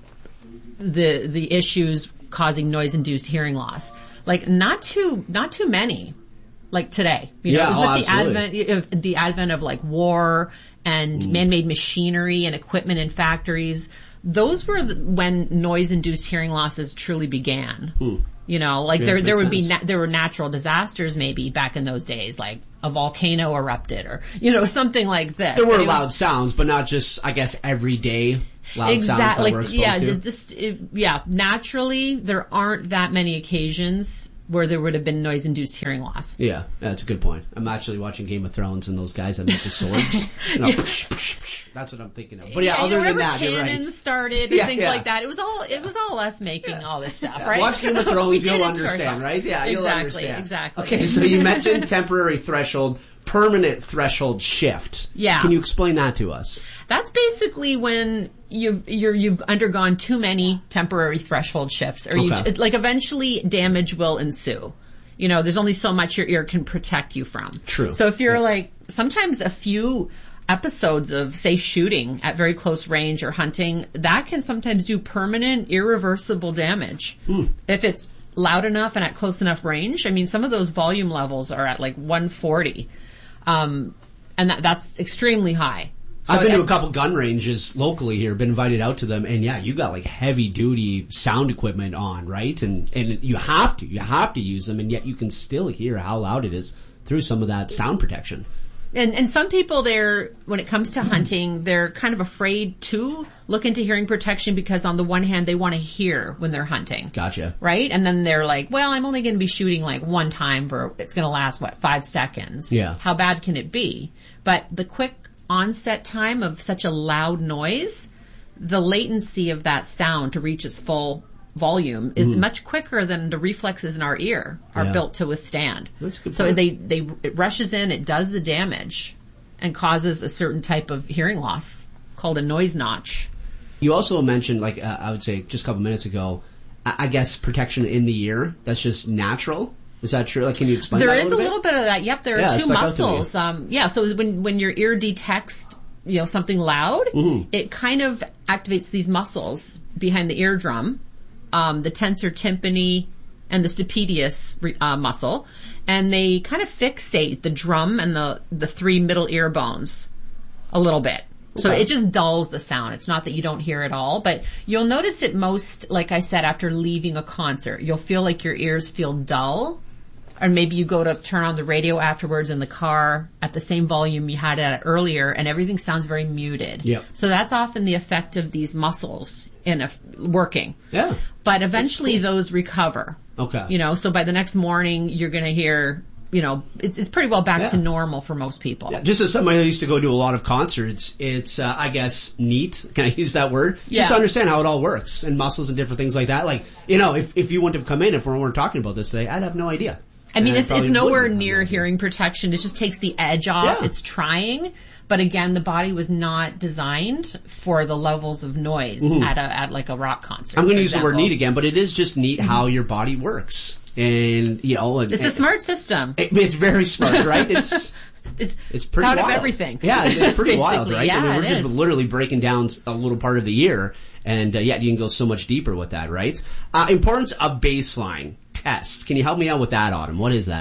the the issues causing noise-induced hearing loss? Like, not too not too many, like today. You know, Yeah, it was oh, with the absolutely. advent of the advent of like war and Mm. man-made machinery and equipment in factories. Those were the, when noise-induced hearing losses truly began. Hmm. You know, like Yeah, there makes there would be sense. na- there were natural disasters maybe back in those days, like a volcano erupted or you know something like this. There But were it was- loud sounds, but not just, I guess, everyday loud sounds that Exactly. we're Like, exposed yeah, to. just it, yeah. Naturally, there aren't that many occasions where there would have been noise-induced hearing loss. Yeah, that's a good point. I'm actually watching Game of Thrones and those guys that make the swords. You know, psh, psh, psh. That's what I'm thinking of. But yeah, yeah, other than whenever that, you're right. cannons started and Yeah, things yeah. like that, it was all it was all us making all this stuff, right? Watch Game of Thrones, We did you'll it to understand, ourselves. right? Yeah, you'll exactly, understand. Exactly. Okay, so you mentioned temporary threshold, permanent threshold shift. Yeah. Can you explain that to us? That's basically when you've you're, you've undergone too many temporary threshold shifts, or you Okay. like eventually damage will ensue. You know, there's only so much your ear can protect you from. True. So if you're Yeah. like sometimes a few episodes of, say, shooting at very close range or hunting, that can sometimes do permanent, irreversible damage. Hmm. If it's loud enough and at close enough range. I mean, some of those volume levels are at like one forty. Um, and that, that's extremely high. So I've been to it- a couple gun ranges locally here, been invited out to them, and yeah, you got like heavy duty sound equipment on, right? And and you have to, you have to use them, and yet you can still hear how loud it is through some of that sound protection. And, and some people, they're, when it comes to hunting, they're kind of afraid to look into hearing protection because on the one hand, they want to hear when they're hunting. Gotcha. Right? And then they're like, well, I'm only going to be shooting like one time for, it's going to last, what, five seconds? Yeah. How bad can it be? But the quick onset time of such a loud noise, the latency of that sound to reach its full volume is Mhm. much quicker than the reflexes in our ear are Yeah. built to withstand. That's a good So point. they, they, it rushes in, it does the damage and causes a certain type of hearing loss called a noise notch. You also mentioned, like uh, I would say just a couple minutes ago, I, I guess protection in the ear. That's just natural. Is that true? Like, can you explain There that is a a little little bit of that. Yep, there Yeah, are it two stuck out to me. muscles. Um, yeah, so when when your ear detects, you know, something loud, Mhm. it kind of activates these muscles behind the eardrum, um, the tensor tympani and the stapedius uh, muscle, and they kind of fixate the drum and the the three middle ear bones a little bit. So Okay. it just dulls the sound. It's not that you don't hear it all, but you'll notice it most, like I said, after leaving a concert. You'll feel like your ears feel dull, or maybe you go to turn on the radio afterwards in the car at the same volume you had it at earlier, and everything sounds very muted. Yep. So that's often the effect of these muscles in a, working. Yeah. But eventually those recover. Okay. You know, so by the next morning you're going to hear, you know, it's, it's pretty well back Yeah. to normal for most people. Yeah, just as somebody who used to go to a lot of concerts, it's, uh, I guess, neat. Can I use that word? Yeah. Just to understand how it all works and muscles and different things like that. Like, you know, if, if you wouldn't have come in, if we weren't talking about this today, I'd have no idea. I mean, And I it's it's probably nowhere wouldn't have near no idea. hearing protection. It just takes the edge off. Yeah. It's trying, but again, the body was not designed for the levels of noise Mhm. at a at like a rock concert. I'm going for to use the word example. neat again, but it is just neat how your body works. And, you know, and, It's a smart system. It, it's very smart, right? It's it's it's pretty thought of wild. everything. Yeah, it's, it's pretty wild, Basically, right? I mean, yeah, we're it just is. literally breaking down a little part of the year, and uh, yeah, you can go so much deeper with that, right? Uh, importance of baseline tests. Can you help me out with that, Autumn? What is that?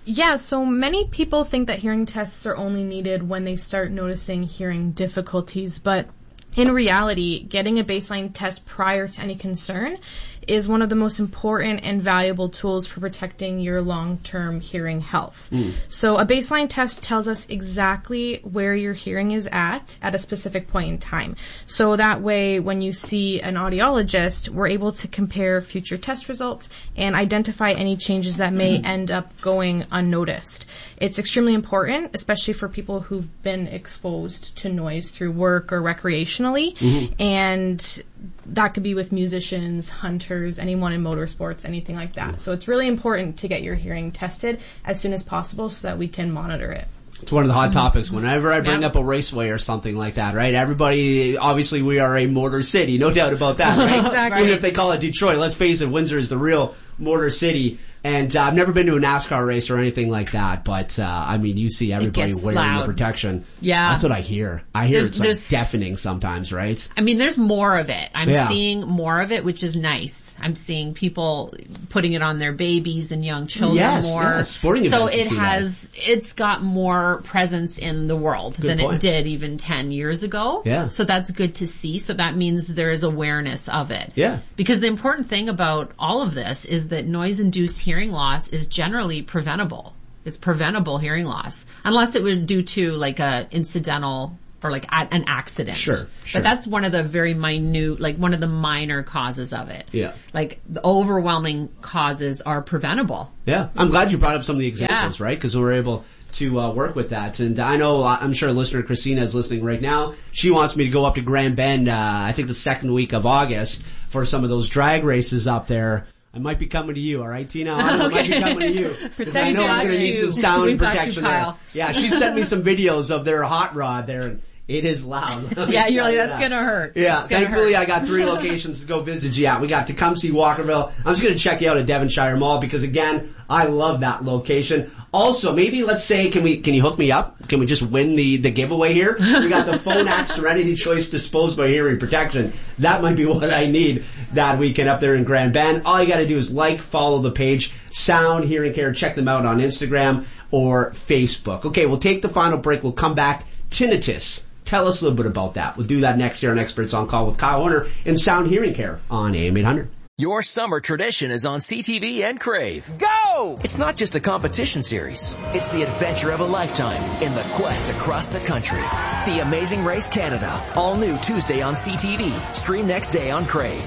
Yeah, so many people think that hearing tests are only needed when they start noticing hearing difficulties, but in reality, getting a baseline test prior to any concern is one of the most important and valuable tools for protecting your long-term hearing health. Mm. So a baseline test tells us exactly where your hearing is at at a specific point in time. So that way, when you see an audiologist, we're able to compare future test results and identify any changes that may end up going unnoticed. It's extremely important, especially for people who've been exposed to noise through work or recreationally, mm-hmm. and that could be with musicians, hunters, anyone in motorsports, anything like that. Mm-hmm. So it's really important to get your hearing tested as soon as possible so that we can monitor it. It's one of the hot topics. Whenever I bring yeah. up a raceway or something like that, right? Everybody, obviously we are a motor city, no doubt about that, right? Exactly. Even if they call it Detroit, let's face it, Windsor is the real motor city. And uh, I've never been to a NASCAR race or anything like that, but uh, I mean, you see everybody wearing loud. the protection. Yeah. That's what I hear. I hear there's, it's like deafening sometimes, right? I mean, there's more of it. I'm yeah. seeing more of it, which is nice. I'm seeing people putting it on their babies and young children yes, more. Yes, sporting so events, it has, that. it's got more presence in the world good than point. it did even ten years ago. Yeah. So that's good to see. So that means there is awareness of it. Yeah. Because the important thing about all of this is that noise-induced hearing loss is generally preventable. It's preventable hearing loss, unless it would due to like a incidental or like a, an accident. Sure, sure. But that's one of the very minute, like one of the minor causes of it. Yeah. Like the overwhelming causes are preventable. Yeah. I'm glad you brought up some of the examples, yeah. right? Because we were able to uh, work with that. And I know, I'm sure listener Christina is listening right now. She wants me to go up to Grand Bend, uh, I think the second week of August for some of those drag races up there. I might be coming to you, all right, Tina? I okay. might be coming to you. Because I know I'm going to need some sound We've protection you, there. Yeah, she sent me some videos of their hot rod there, and it is loud. Yeah, you're like, that's that. going to hurt. Yeah, it's gonna thankfully hurt. I got three locations to go visit you at. We got Tecumseh, Walkerville. I'm just going to check you out at Devonshire Mall because, again, I love that location. Also, maybe let's say, can we, can you hook me up? Can we just win the, the giveaway here? We got the Phonak Serenity Choice Disposable Hearing Protection. That might be what I need that weekend up there in Grand Bend. All you got to do is like, follow the page, Sound Hearing Care. Check them out on Instagram or Facebook. Okay, we'll take the final break. We'll come back. Tinnitus. Tell us a little bit about that. We'll do that next year on Experts on Call with Kyle Horner in Sound Hearing Care on A M eight hundred. Your summer tradition is on C T V and Crave. Go! It's not just a competition series. It's the adventure of a lifetime in the quest across the country. The Amazing Race Canada. All new Tuesday on C T V. Stream next day on Crave.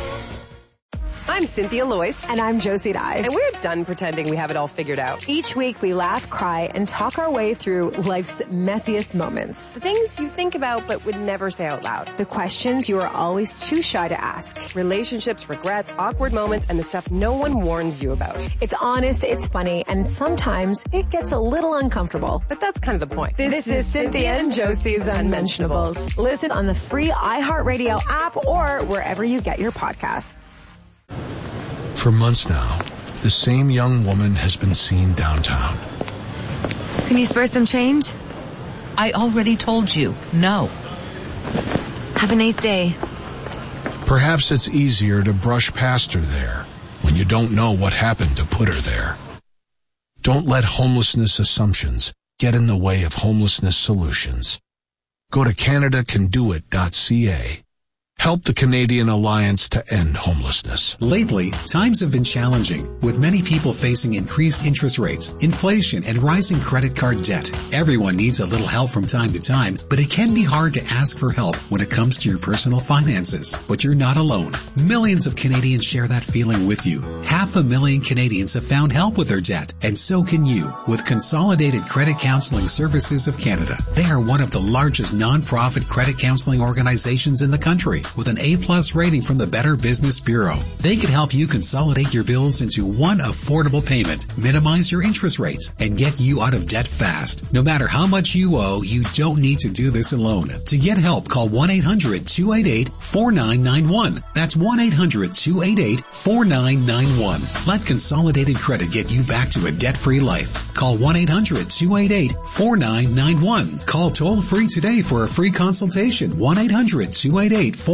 I'm Cynthia Loyce. And I'm Josie Dye. And we're done pretending we have it all figured out. Each week we laugh, cry, and talk our way through life's messiest moments. The things you think about but would never say out loud. The questions you are always too shy to ask. Relationships, regrets, awkward moments, and the stuff no one warns you about. It's honest, it's funny, and sometimes it gets a little uncomfortable. But that's kind of the point. This, this is Cynthia and Josie's Unmentionables. Listen on the free iHeartRadio app or wherever you get your podcasts. For months now, the same young woman has been seen downtown. Can you spare some change? I already told you, no. Have a nice day. Perhaps it's easier to brush past her there when you don't know what happened to put her there. Don't let homelessness assumptions get in the way of homelessness solutions. Go to Canada Can Do It dot C A. Help the Canadian Alliance to End Homelessness. Lately, times have been challenging, with many people facing increased interest rates, inflation, and rising credit card debt. Everyone needs a little help from time to time, but it can be hard to ask for help when it comes to your personal finances. But you're not alone. Millions of Canadians share that feeling with you. Half a million Canadians have found help with their debt, and so can you, with Consolidated Credit Counseling Services of Canada. They are one of the largest non-profit credit counseling organizations in the country, with an A-plus rating from the Better Business Bureau. They can help you consolidate your bills into one affordable payment, minimize your interest rates, and get you out of debt fast. No matter how much you owe, you don't need to do this alone. To get help, call one eight hundred two eight eight four nine nine one. That's one eight hundred two eight eight four nine nine one. Let Consolidated Credit get you back to a debt-free life. Call one eight hundred two eight eight four nine nine one. Call toll-free today for a free consultation. one eight hundred two eight eight four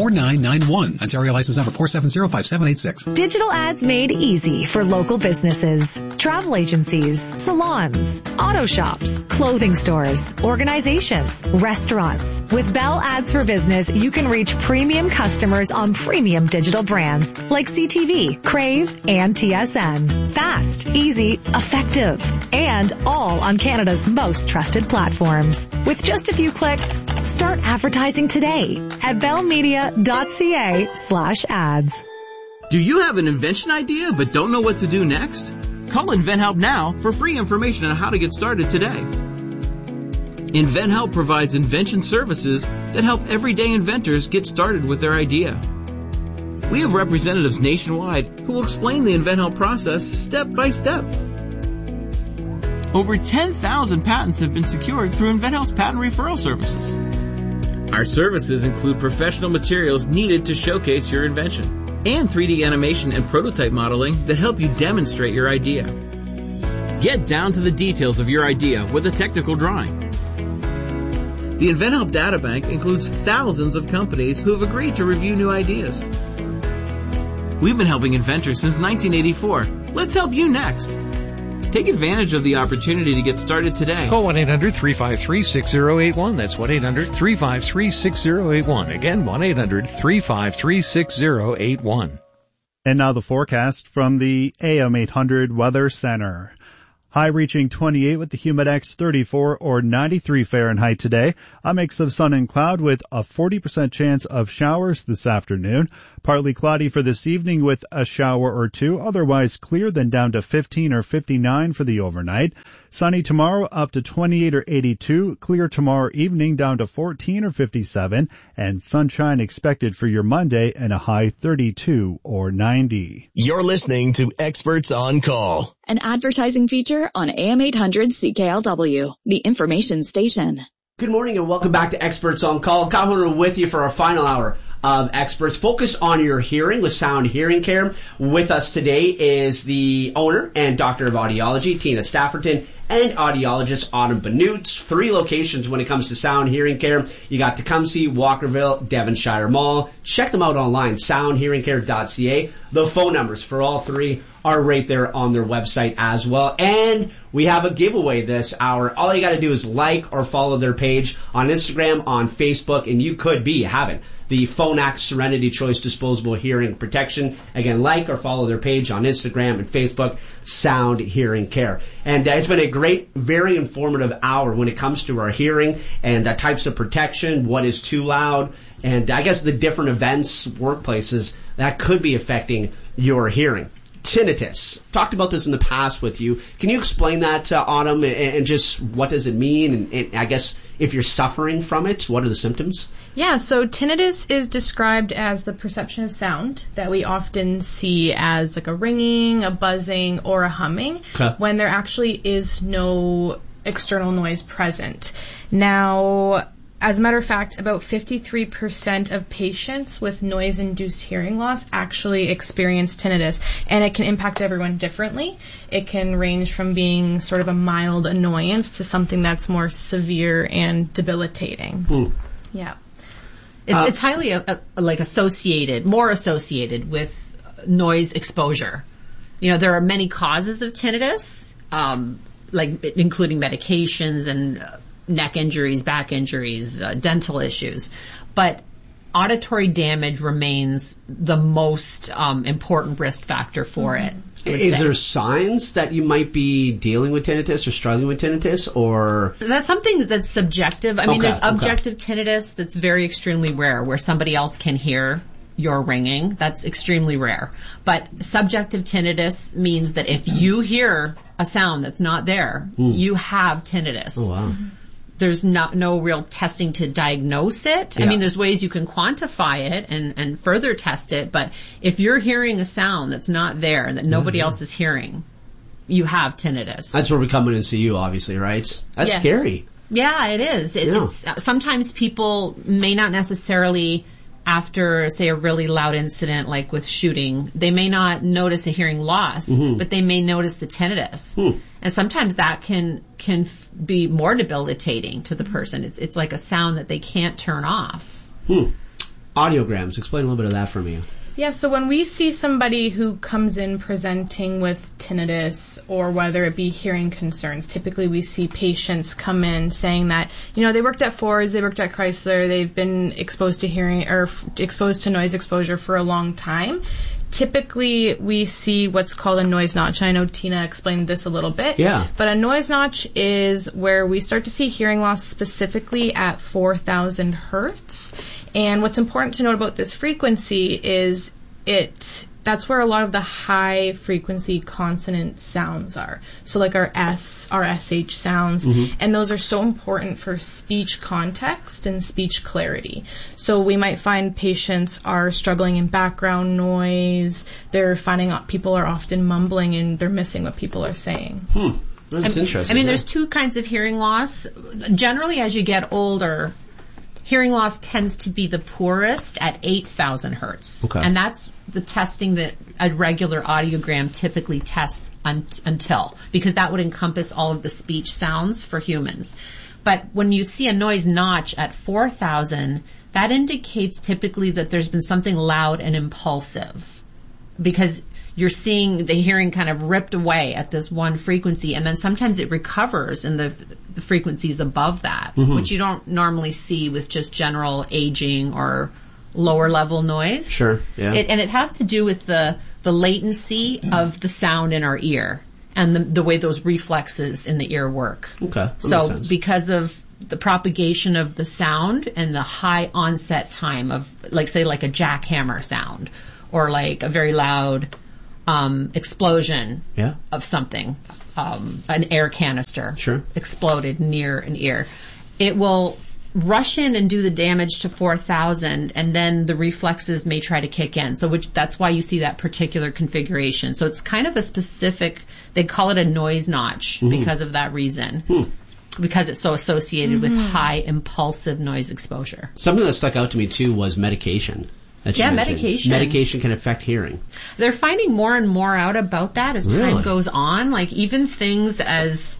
four nine nine one. Ontario license number four seven zero five seven eight six. Digital ads made easy for local businesses, travel agencies, salons, auto shops, clothing stores, organizations, restaurants. With Bell Ads for Business, you can reach premium customers on premium digital brands like C T V, Crave, and T S N. Fast, easy, effective, and all on Canada's most trusted platforms. With just a few clicks, start advertising today at bellmedia.ca slash ads. Do you have an invention idea but don't know what to do next? Call InventHelp now for free information on how to get started today. InventHelp provides invention services that help everyday inventors get started with their idea. We have representatives nationwide who will explain the InventHelp process step by step. Over ten thousand patents have been secured through InventHelp's patent referral services. Our services include professional materials needed to showcase your invention and three D animation and prototype modeling that help you demonstrate your idea. Get down to the details of your idea with a technical drawing. The InventHelp Databank includes thousands of companies who have agreed to review new ideas. We've been helping inventors since nineteen eighty-four. Let's help you next. Take advantage of the opportunity to get started today. Call one eight hundred three five three six zero eight one. That's one eight hundred three five three six zero eight one. Again, one eight hundred three five three six zero eight one. And now the forecast from the A M eight hundred Weather Center. High reaching twenty-eight with the Humidex thirty-four or ninety-three Fahrenheit today. A mix of sun and cloud with a forty percent chance of showers this afternoon. Partly cloudy for this evening with a shower or two. Otherwise clear, then down to fifteen or fifty-nine for the overnight. Sunny tomorrow up to twenty-eight or eighty-two. Clear tomorrow evening down to fourteen or fifty-seven. And sunshine expected for your Monday and a high thirty-two or ninety. You're listening to Experts on Call. An advertising feature on A M eight hundred C K L W, the information station. Good morning and welcome back to Experts on Call. Kyle Hunter with you for our final hour of Experts. Focus on your hearing with Sound Hearing Care. With us today is the owner and doctor of audiology, Tina Stafferton, and audiologist Autumn Benutes. Three locations when it comes to sound hearing care. You got Tecumseh, Walkerville, Devonshire Mall. Check them out online, sound hearing care dot c a. The phone numbers for all three are right there on their website as well. And we have a giveaway this hour. All you got to do is like or follow their page on Instagram, on Facebook, and you could be having the Phonak Serenity Choice Disposable Hearing Protection. Again, like or follow their page on Instagram and Facebook, Sound Hearing Care. And uh, it's been a great, very informative hour when it comes to our hearing and uh, types of protection, what is too loud, and I guess the different events, workplaces that could be affecting your hearing. Tinnitus. Talked about this in the past with you. Can you explain that, uh, Autumn, and, and just what does it mean? And, and I guess if you're suffering from it, what are the symptoms? Yeah, so tinnitus is described as the perception of sound that we often see as like a ringing, a buzzing, or a humming, okay, when there actually is no external noise present. Now, as a matter of fact, about fifty-three percent of patients with noise-induced hearing loss actually experience tinnitus, and it can impact everyone differently. It can range from being sort of a mild annoyance to something that's more severe and debilitating. Mm. Yeah. It's, uh, it's highly uh, like associated, more associated with noise exposure. You know, there are many causes of tinnitus, um, like including medications and uh, neck injuries, back injuries, uh, dental issues. But auditory damage remains the most um, important risk factor for mm-hmm. it. Is say. there signs that you might be dealing with tinnitus or struggling with tinnitus, or? That's something that's subjective. I mean, okay, there's objective okay. tinnitus that's very extremely rare, where somebody else can hear your ringing. That's extremely rare. But subjective tinnitus means that if you hear a sound that's not there, mm. you have tinnitus. Oh, wow. Mm-hmm. There's not no real testing to diagnose it. Yeah. I mean, there's ways you can quantify it and, and further test it, but if you're hearing a sound that's not there, that nobody mm-hmm. else is hearing, you have tinnitus. That's where we come in and see you, obviously, right? That's yes. scary. Yeah, it is. It, yeah. It's, uh, sometimes people may not necessarily, after, say, a really loud incident like with shooting, they may not notice a hearing loss, mm-hmm. but they may notice the tinnitus. Hmm. And sometimes that can can f- be more debilitating to the person. It's it's like a sound that they can't turn off. Hmm. Audiograms. Explain a little bit of that for me. Yeah, so when we see somebody who comes in presenting with tinnitus or whether it be hearing concerns, typically we see patients come in saying that, you know, they worked at Fords, they worked at Chrysler, they've been exposed to hearing or f- exposed to noise exposure for a long time. Typically, we see what's called a noise notch. I know Tina explained this a little bit. Yeah. But a noise notch is where we start to see hearing loss specifically at four thousand hertz. And what's important to note about this frequency is it that's where a lot of the high frequency consonant sounds are. So like our S, our S H sounds, mm-hmm. and those are so important for speech context and speech clarity. So we might find patients are struggling in background noise, they're finding out people are often mumbling and they're missing what people are saying. Hmm. That's I mean, interesting. I mean, yeah. there's two kinds of hearing loss. Generally, as you get older, hearing loss tends to be the poorest at eight thousand hertz. Okay. And that's the testing that a regular audiogram typically tests un- until, because that would encompass all of the speech sounds for humans. But when you see a noise notch at four thousand, that indicates typically that there's been something loud and impulsive, because you're seeing the hearing kind of ripped away at this one frequency, and then sometimes it recovers in the, the frequencies above that, mm-hmm. which you don't normally see with just general aging or lower level noise. Sure, yeah. It, and it has to do with the, the latency of the sound in our ear and the, the way those reflexes in the ear work. Okay, that so makes sense. Because of the propagation of the sound and the high onset time of, like, say, like a jackhammer sound or like a very loud Um, explosion yeah. of something, um, an air canister sure. exploded near an ear. It will rush in and do the damage to four thousand, and then the reflexes may try to kick in. So which that's why you see that particular configuration. So it's kind of a specific, they call it a noise notch mm-hmm. because of that reason. Hmm. Because it's so associated mm-hmm. with high impulsive noise exposure. Something that stuck out to me too was medication. Yeah, mentioned. medication. Medication can affect hearing. They're finding more and more out about that as really? time goes on. Like even things as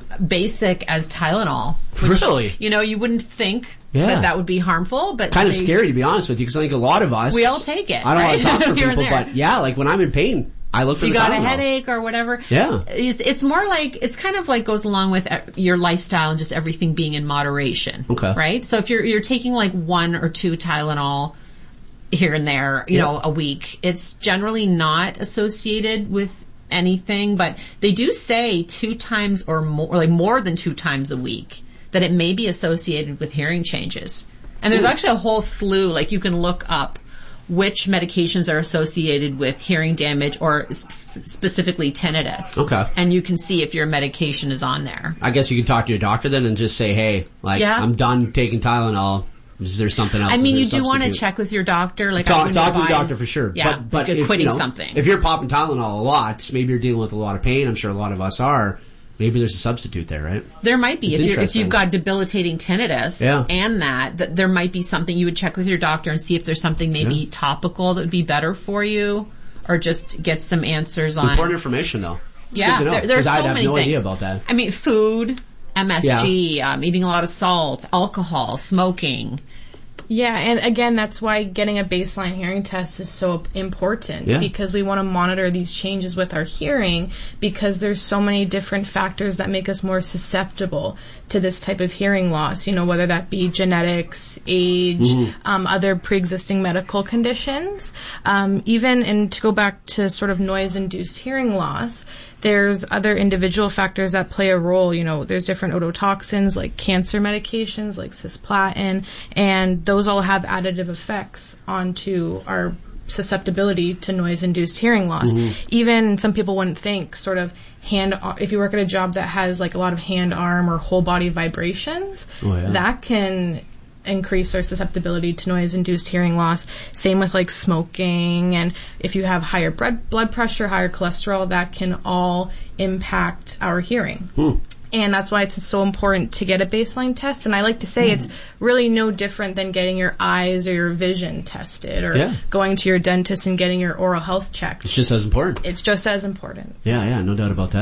basic as Tylenol. Which, really? You know, you wouldn't think yeah. that that would be harmful, but kind they, of scary to be honest with you, because I think a lot of us we all take it. I don't right? want to talk for Here people, but yeah, like when I'm in pain, I look for you the got Tylenol. a headache or whatever. Yeah. It's, it's more like, it's kind of like goes along with your lifestyle and just everything being in moderation. Okay. Right? So if you're, you're taking like one or two Tylenol here and there, you yep. know, a week, it's generally not associated with anything, but they do say two times or more, or like more than two times a week, that it may be associated with hearing changes. And there's Ooh. actually a whole slew, like you can look up which medications are associated with hearing damage or sp- specifically tinnitus. Okay. And you can see if your medication is on there. I guess you could talk to your doctor then and just say, hey, like, yeah. I'm done taking Tylenol. Is there something else? I mean, you do want to check with your doctor. Like, talk, I talk to advise, your doctor for sure. Yeah, but, but you're if, quitting you know, something. If you're popping Tylenol a lot, maybe you're dealing with a lot of pain. I'm sure a lot of us are. Maybe there's a substitute there, right? There might be. It's if, you're, if you've got debilitating tinnitus yeah. and that, that, there might be something you would check with your doctor and see if there's something maybe yeah. topical that would be better for you, or just get some answers on. Important information, though. It's yeah, good to know, there, there's so I'd have many no things. idea about that. I mean, food, M S G, yeah. um, eating a lot of salt, alcohol, smoking. Yeah, and again, that's why getting a baseline hearing test is so important, yeah. because we want to monitor these changes with our hearing, because there's so many different factors that make us more susceptible to this type of hearing loss, you know, whether that be genetics, age, mm-hmm. um, other pre-existing medical conditions. Um, even, and to go back to sort of noise-induced hearing loss, there's other individual factors that play a role. You know, there's different ototoxins like cancer medications like cisplatin, and those all have additive effects onto our susceptibility to noise-induced hearing loss. Mm-hmm. Even some people wouldn't think sort of hand, if you work at a job that has like a lot of hand, arm, or whole body vibrations, oh, yeah. that can increase our susceptibility to noise-induced hearing loss. Same with like smoking, and if you have higher blood blood pressure, higher cholesterol, that can all impact our hearing. Hmm. And that's why it's so important to get a baseline test. And I like to say mm. it's really no different than getting your eyes or your vision tested, or yeah. going to your dentist and getting your oral health checked. It's just as important. It's just as important. Yeah, yeah, no doubt about that.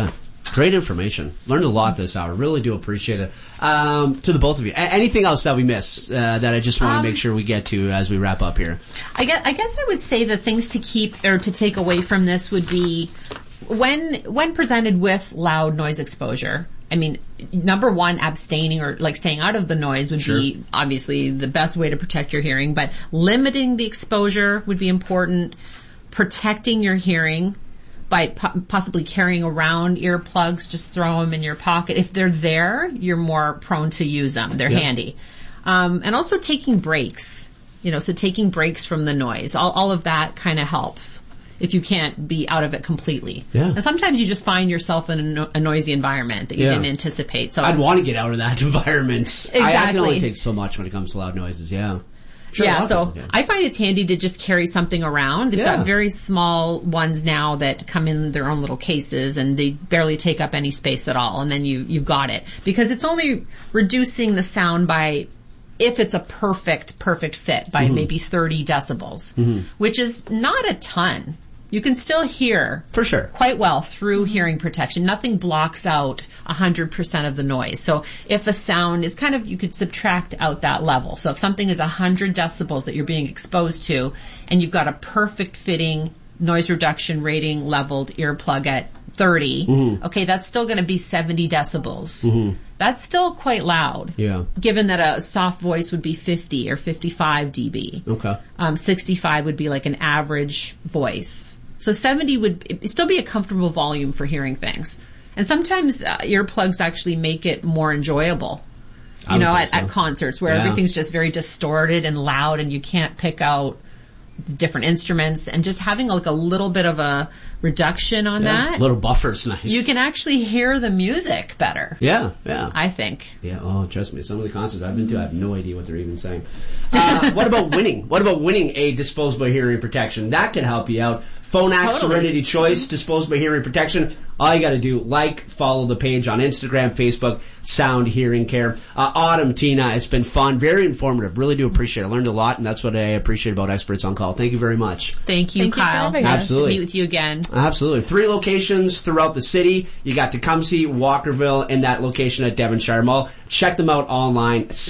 Great information. Learned a lot this hour. Really do appreciate it. Um, to the both of you. A- anything else that we missed uh, that I just want to Um, make sure we get to as we wrap up here? I guess, I guess I would say the things to keep or to take away from this would be when when presented with loud noise exposure. I mean, number one, abstaining or like staying out of the noise would Sure. be obviously the best way to protect your hearing, but limiting the exposure would be important. Protecting your hearing by po- possibly carrying around earplugs, just throw them in your pocket. If they're there, you're more prone to use them. They're Yeah. handy. Um, and also taking breaks, you know, so taking breaks from the noise. All, all of that kind of helps if you can't be out of it completely. Yeah. And sometimes you just find yourself in a, no- a noisy environment that you Yeah. didn't anticipate. So I'd want to get out of that environment. Exactly. I, I can only take so much when it comes to loud noises, yeah. Sure, a lot yeah, of so people can. I find it's handy to just carry something around. They've Yeah. got very small ones now that come in their own little cases and they barely take up any space at all, and then you, you've got it. Because it's only reducing the sound by, if it's a perfect, perfect fit, by Mhm. maybe thirty decibels, Mhm. which is not a ton. You can still hear for sure quite well through hearing protection. Nothing blocks out one hundred percent of the noise. So if a sound is kind of, you could subtract out that level. So if something is one hundred decibels that you're being exposed to and you've got a perfect fitting noise reduction rating leveled earplug at thirty, Mhm. okay, that's still going to be seventy decibels. Mhm. That's still quite loud. Yeah. Given that a soft voice would be fifty or fifty-five decibels. Okay. Um, sixty-five would be like an average voice. So seventy would it'd still be a comfortable volume for hearing things. And sometimes uh, earplugs actually make it more enjoyable. I You would know, think at, so. at concerts where Yeah. everything's just very distorted and loud and you can't pick out different instruments, and just having like a little bit of a reduction on Yeah. that. Little buffer's nice. You can actually hear the music better. Yeah, yeah. I think. Yeah, oh, trust me, some of the concerts I've been to, I have no idea what they're even saying. Uh, what about winning? What about winning a disposable hearing protection? That can help you out. Phonak Totally. Serenity Choice Disposable Hearing Protection. All you got to do, like, follow the page on Instagram, Facebook, Sound Hearing Care. Uh, Autumn, Tina, it's been fun, very informative. Really do appreciate it. I learned a lot, and that's what I appreciate about Experts on Call. Thank you very much. Thank you, Thank you for Kyle. having us. Absolutely. Nice to meet with you again. Absolutely. Three locations throughout the city. You got Tecumseh, Walkerville, and that location at Devonshire Mall. Check them out online.